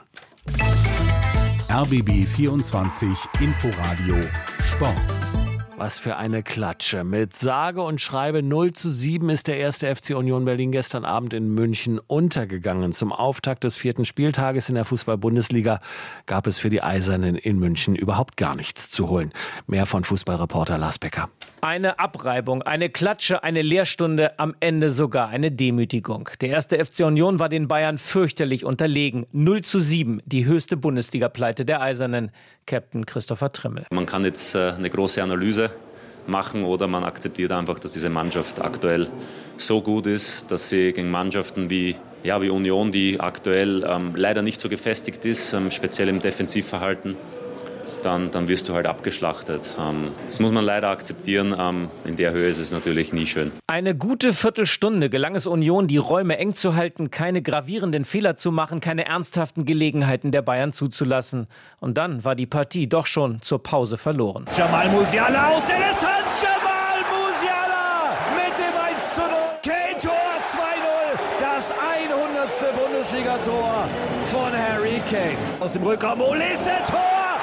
RBB 24 Inforadio Sport. Was für eine Klatsche. Mit sage und schreibe 0:7 ist der erste FC Union Berlin gestern Abend in München untergegangen. Zum Auftakt des 4. Spieltages in der Fußball-Bundesliga gab es für die Eisernen in München überhaupt gar nichts zu holen. Mehr von Fußballreporter Lars Becker. Eine Abreibung, eine Klatsche, eine Lehrstunde, am Ende sogar eine Demütigung. Der erste FC Union war den Bayern fürchterlich unterlegen. 0:7, die höchste Bundesliga-Pleite der Eisernen. Captain Christopher Trimmel. Man kann jetzt eine große Analyse machen oder man akzeptiert einfach, dass diese Mannschaft aktuell so gut ist, dass sie gegen Mannschaften wie Union, die aktuell leider nicht so gefestigt ist, speziell im Defensivverhalten, dann wirst du halt abgeschlachtet. Das muss man leider akzeptieren. In der Höhe ist es natürlich nie schön. Eine gute Viertelstunde gelang es Union, die Räume eng zu halten, keine gravierenden Fehler zu machen, keine ernsthaften Gelegenheiten der Bayern zuzulassen. Und dann war die Partie doch schon zur Pause verloren. Jamal Musiala aus der Distanz. Jamal Musiala mit dem 1:0. Kane-Tor 2:0. Das 100. Bundesliga-Tor von Harry Kane. Aus dem Rückraum Olise-Tor.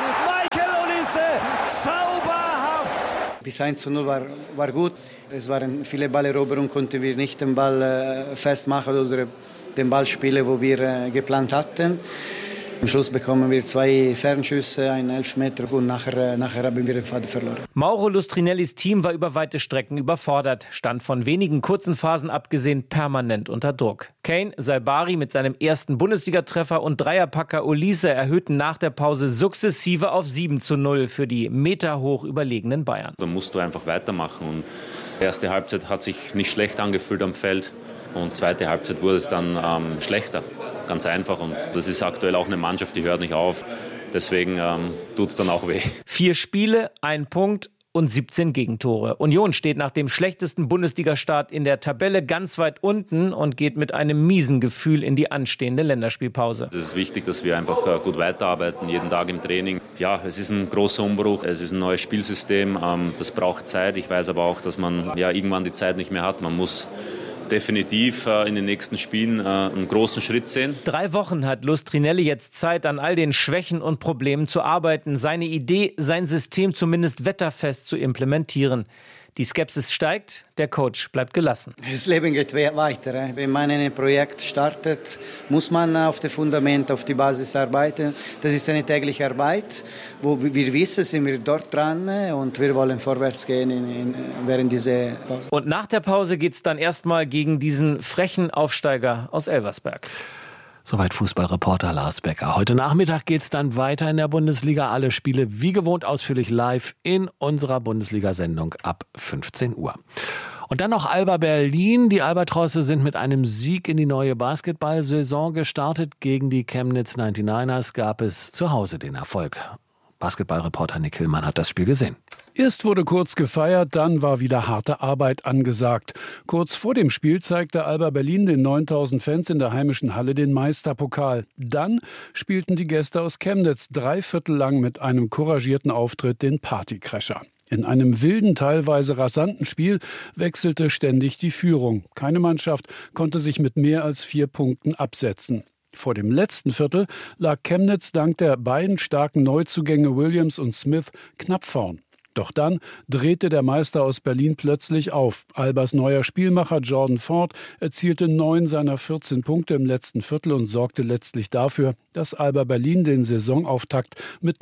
Zauberhaft! Bis 1:0 war gut. Es waren viele Balleroberungen, konnten wir nicht den Ball festmachen oder den Ball spielen, wo wir geplant hatten. Am Schluss bekommen wir 2 Fernschüsse, einen Elfmeter und nachher haben wir den Faden verloren. Mauro Lustrinellis Team war über weite Strecken überfordert, stand von wenigen kurzen Phasen abgesehen permanent unter Druck. Kane, Saibari mit seinem ersten Bundesligatreffer und Dreierpacker Olise erhöhten nach der Pause sukzessive auf 7:0 für die meterhoch überlegenen Bayern. Da musst du einfach weitermachen. Und die erste Halbzeit hat sich nicht schlecht angefühlt am Feld und zweite Halbzeit wurde es dann schlechter. Ganz einfach, und das ist aktuell auch eine Mannschaft, die hört nicht auf. Deswegen tut es dann auch weh. 4 Spiele, 1 Punkt und 17 Gegentore. Union steht nach dem schlechtesten Bundesligastart in der Tabelle ganz weit unten und geht mit einem miesen Gefühl in die anstehende Länderspielpause. Es ist wichtig, dass wir einfach gut weiterarbeiten, jeden Tag im Training. Ja, es ist ein großer Umbruch, es ist ein neues Spielsystem, das braucht Zeit. Ich weiß aber auch, dass man irgendwann die Zeit nicht mehr hat. Man muss definitiv in den nächsten Spielen einen großen Schritt sehen. 3 Wochen hat Lustrinelli jetzt Zeit, an all den Schwächen und Problemen zu arbeiten. Seine Idee, sein System zumindest wetterfest zu implementieren. Die Skepsis steigt, der Coach bleibt gelassen. Das Leben geht weiter. Wenn man ein Projekt startet, muss man auf dem Fundament, auf die Basis arbeiten. Das ist eine tägliche Arbeit, wo wir wissen, sind wir dort dran und wir wollen vorwärts gehen während dieser Pause. Und nach der Pause geht es dann erstmal gegen diesen frechen Aufsteiger aus Elversberg. Soweit Fußballreporter Lars Becker. Heute Nachmittag geht es dann weiter in der Bundesliga. Alle Spiele wie gewohnt ausführlich live in unserer Bundesliga-Sendung ab 15 Uhr. Und dann noch Alba Berlin. Die Albatrosse sind mit einem Sieg in die neue Basketball-Saison gestartet. Gegen die Chemnitz 99ers gab es zu Hause den Erfolg. Basketballreporter Nick Hillmann hat das Spiel gesehen. Erst wurde kurz gefeiert, dann war wieder harte Arbeit angesagt. Kurz vor dem Spiel zeigte Alba Berlin den 9000 Fans in der heimischen Halle den Meisterpokal. Dann spielten die Gäste aus Chemnitz 3 Viertel lang mit einem couragierten Auftritt den Partycrasher. In einem wilden, teilweise rasanten Spiel wechselte ständig die Führung. Keine Mannschaft konnte sich mit mehr als 4 Punkten absetzen. Vor dem letzten Viertel lag Chemnitz dank der beiden starken Neuzugänge Williams und Smith knapp vorn. Doch dann drehte der Meister aus Berlin plötzlich auf. Albas neuer Spielmacher Jordan Ford erzielte 9 seiner 14 Punkte im letzten Viertel und sorgte letztlich dafür, dass Alba Berlin den Saisonauftakt mit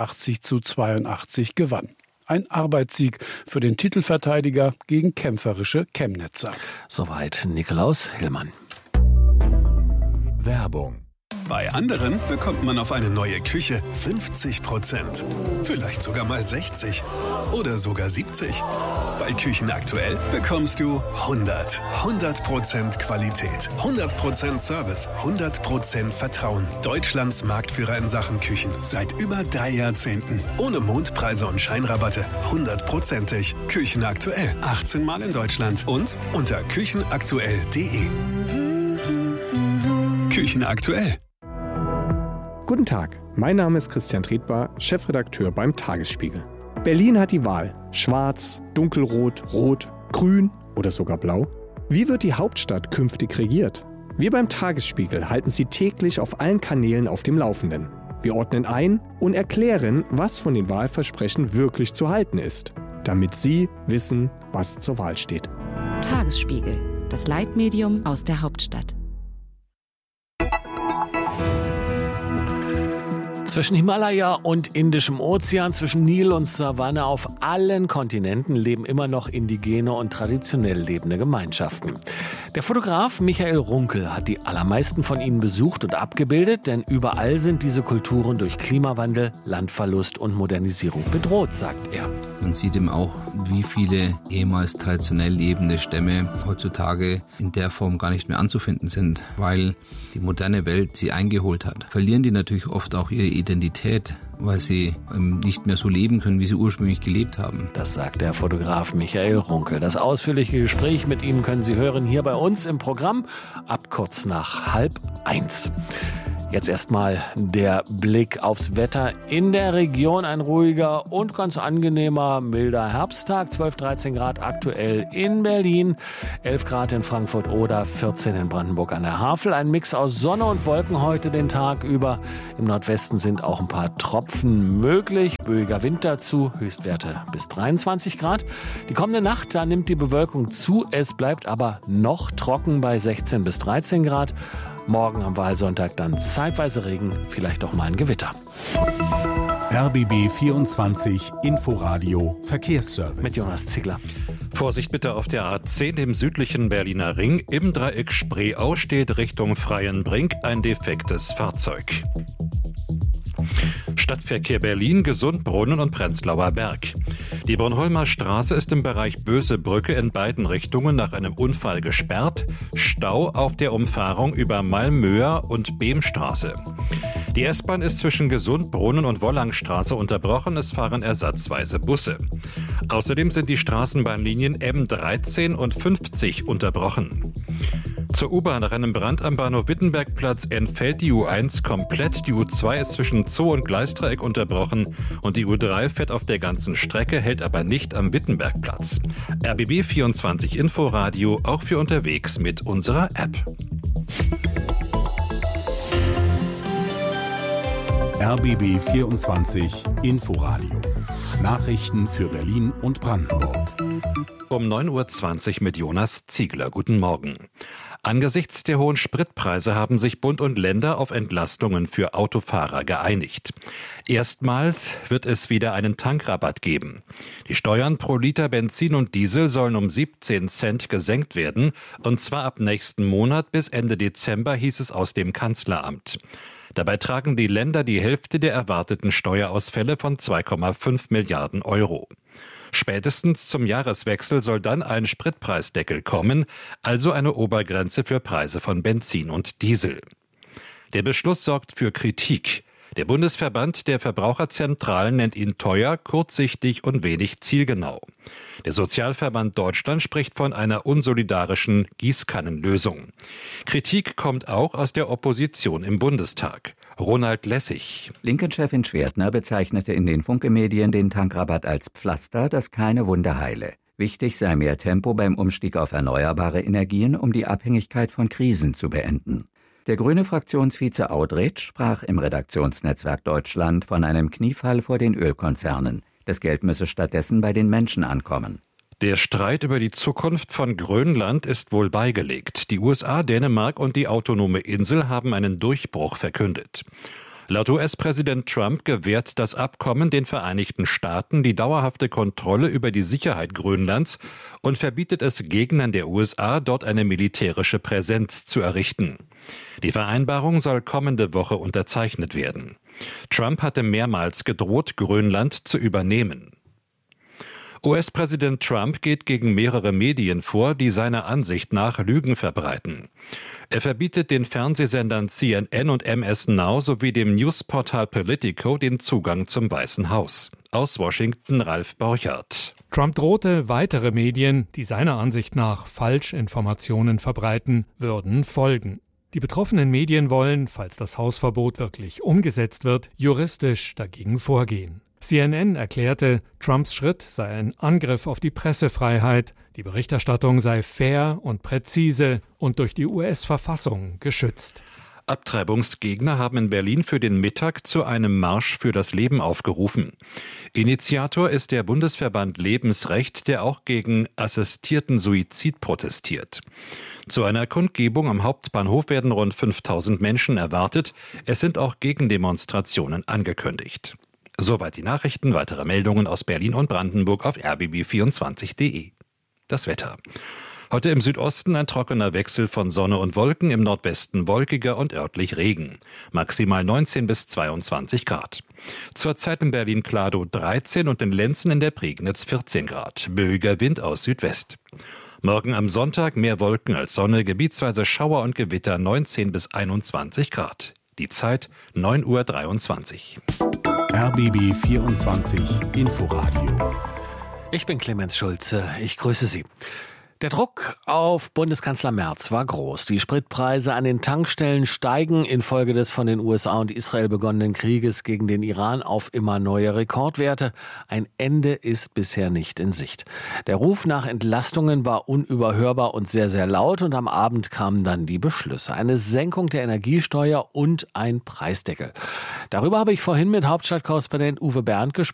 89:82 gewann. Ein Arbeitssieg für den Titelverteidiger gegen kämpferische Chemnitzer. Soweit Nikolaus Hillmann. Werbung. Bei anderen bekommt man auf eine neue Küche 50%. Vielleicht sogar mal 60 oder sogar 70. Bei Küchen aktuell bekommst du 100% Qualität, 100% Service, 100% Vertrauen. Deutschlands Marktführer in Sachen Küchen seit über 3 Jahrzehnten. Ohne Mondpreise und Scheinrabatte, 100%ig. Küchen aktuell, 18 Mal in Deutschland und unter küchenaktuell.de. Küchen aktuell. Guten Tag, mein Name ist Christian Tretbar, Chefredakteur beim Tagesspiegel. Berlin hat die Wahl: Schwarz, Dunkelrot, Rot, Grün oder sogar Blau. Wie wird die Hauptstadt künftig regiert? Wir beim Tagesspiegel halten Sie täglich auf allen Kanälen auf dem Laufenden. Wir ordnen ein und erklären, was von den Wahlversprechen wirklich zu halten ist, damit Sie wissen, was zur Wahl steht. Tagesspiegel, das Leitmedium aus der Hauptstadt. Zwischen Himalaya und Indischem Ozean, zwischen Nil und Savanne auf allen Kontinenten leben immer noch indigene und traditionell lebende Gemeinschaften. Der Fotograf Michael Runkel hat die allermeisten von ihnen besucht und abgebildet, denn überall sind diese Kulturen durch Klimawandel, Landverlust und Modernisierung bedroht, sagt er. Man sieht eben auch, wie viele ehemals traditionell lebende Stämme heutzutage in der Form gar nicht mehr anzufinden sind, weil die moderne Welt sie eingeholt hat. Verlieren die natürlich oft auch ihre Identität, weil sie nicht mehr so leben können, wie sie ursprünglich gelebt haben. Das sagt der Fotograf Michael Runkel. Das ausführliche Gespräch mit ihm können Sie hören hier bei uns im Programm ab kurz nach 12:30. Jetzt erstmal der Blick aufs Wetter in der Region. Ein ruhiger und ganz angenehmer, milder Herbsttag. 12, 13 Grad aktuell in Berlin, 11 Grad in Frankfurt oder 14 in Brandenburg an der Havel. Ein Mix aus Sonne und Wolken heute den Tag über. Im Nordwesten sind auch ein paar Tropfen möglich. Böiger Wind dazu, Höchstwerte bis 23 Grad. Die kommende Nacht, da nimmt die Bewölkung zu. Es bleibt aber noch trocken bei 16 bis 13 Grad. Morgen am Wahlsonntag dann zeitweise Regen, vielleicht auch mal ein Gewitter. RBB 24 Inforadio Verkehrsservice. Mit Jonas Ziegler. Vorsicht bitte auf der A10 im südlichen Berliner Ring. Im Dreieck Spreeau steht Richtung Freienbrink ein defektes Fahrzeug. Stadtverkehr Berlin, Gesundbrunnen und Prenzlauer Berg. Die Bornholmer Straße ist im Bereich Böse Brücke in beiden Richtungen nach einem Unfall gesperrt. Stau auf der Umfahrung über Malmöer und Behmstraße. Die S-Bahn ist zwischen Gesundbrunnen und Wollangstraße unterbrochen. Es fahren ersatzweise Busse. Außerdem sind die Straßenbahnlinien M13 und 50 unterbrochen. Zur U-Bahn nach einem Brand am Bahnhof Wittenbergplatz entfällt die U1 komplett. Die U2 ist zwischen Zoo und Gleisdreieck unterbrochen und die U3 fährt auf der ganzen Strecke, hält aber nicht am Wittenbergplatz. RBB 24 Inforadio, auch für unterwegs mit unserer App. RBB 24 Inforadio. Nachrichten für Berlin und Brandenburg. Um 9:20 Uhr mit Jonas Ziegler. Guten Morgen. Angesichts der hohen Spritpreise haben sich Bund und Länder auf Entlastungen für Autofahrer geeinigt. Erstmals wird es wieder einen Tankrabatt geben. Die Steuern pro Liter Benzin und Diesel sollen um 17 Cent gesenkt werden, und zwar ab nächsten Monat bis Ende Dezember, hieß es aus dem Kanzleramt. Dabei tragen die Länder die Hälfte der erwarteten Steuerausfälle von 2,5 Milliarden Euro. Spätestens zum Jahreswechsel soll dann ein Spritpreisdeckel kommen, also eine Obergrenze für Preise von Benzin und Diesel. Der Beschluss sorgt für Kritik. Der Bundesverband der Verbraucherzentralen nennt ihn teuer, kurzsichtig und wenig zielgenau. Der Sozialverband Deutschland spricht von einer unsolidarischen Gießkannenlösung. Kritik kommt auch aus der Opposition im Bundestag. Ronald Lessig. Linken-Chefin Schwertner bezeichnete in den Funke-Medien den Tankrabatt als Pflaster, das keine Wunde heile. Wichtig sei mehr Tempo beim Umstieg auf erneuerbare Energien, um die Abhängigkeit von Krisen zu beenden. Der grüne Fraktionsvize Audretsch sprach im Redaktionsnetzwerk Deutschland von einem Kniefall vor den Ölkonzernen. Das Geld müsse stattdessen bei den Menschen ankommen. Der Streit über die Zukunft von Grönland ist wohl beigelegt. Die USA, Dänemark und die autonome Insel haben einen Durchbruch verkündet. Laut US-Präsident Trump gewährt das Abkommen den Vereinigten Staaten die dauerhafte Kontrolle über die Sicherheit Grönlands und verbietet es Gegnern der USA, dort eine militärische Präsenz zu errichten. Die Vereinbarung soll kommende Woche unterzeichnet werden. Trump hatte mehrmals gedroht, Grönland zu übernehmen. US-Präsident Trump geht gegen mehrere Medien vor, die seiner Ansicht nach Lügen verbreiten. Er verbietet den Fernsehsendern CNN und MS Now sowie dem Newsportal Politico den Zugang zum Weißen Haus. Aus Washington Ralf Borchardt. Trump drohte, weitere Medien, die seiner Ansicht nach Falschinformationen verbreiten, würden folgen. Die betroffenen Medien wollen, falls das Hausverbot wirklich umgesetzt wird, juristisch dagegen vorgehen. CNN erklärte, Trumps Schritt sei ein Angriff auf die Pressefreiheit, die Berichterstattung sei fair und präzise und durch die US-Verfassung geschützt. Abtreibungsgegner haben in Berlin für den Mittag zu einem Marsch für das Leben aufgerufen. Initiator ist der Bundesverband Lebensrecht, der auch gegen assistierten Suizid protestiert. Zu einer Kundgebung am Hauptbahnhof werden rund 5000 Menschen erwartet. Es sind auch Gegendemonstrationen angekündigt. Soweit die Nachrichten. Weitere Meldungen aus Berlin und Brandenburg auf rbb24.de. Das Wetter. Heute im Südosten ein trockener Wechsel von Sonne und Wolken, im Nordwesten wolkiger und örtlich Regen. Maximal 19 bis 22 Grad. Zurzeit in Berlin-Kladow 13 und in Lenzen in der Prignitz 14 Grad. Böiger Wind aus Südwest. Morgen am Sonntag mehr Wolken als Sonne, gebietsweise Schauer und Gewitter 19 bis 21 Grad. Die Zeit 9:23 Uhr. RBB 24 Inforadio. Ich bin Clemens Schulze, ich grüße Sie. Der Druck auf Bundeskanzler Merz war groß. Die Spritpreise an den Tankstellen steigen infolge des von den USA und Israel begonnenen Krieges gegen den Iran auf immer neue Rekordwerte. Ein Ende ist bisher nicht in Sicht. Der Ruf nach Entlastungen war unüberhörbar und sehr, sehr laut. Und am Abend kamen dann die Beschlüsse. Eine Senkung der Energiesteuer und ein Preisdeckel. Darüber habe ich vorhin mit Hauptstadtkorrespondent Uwe Bernd gesprochen.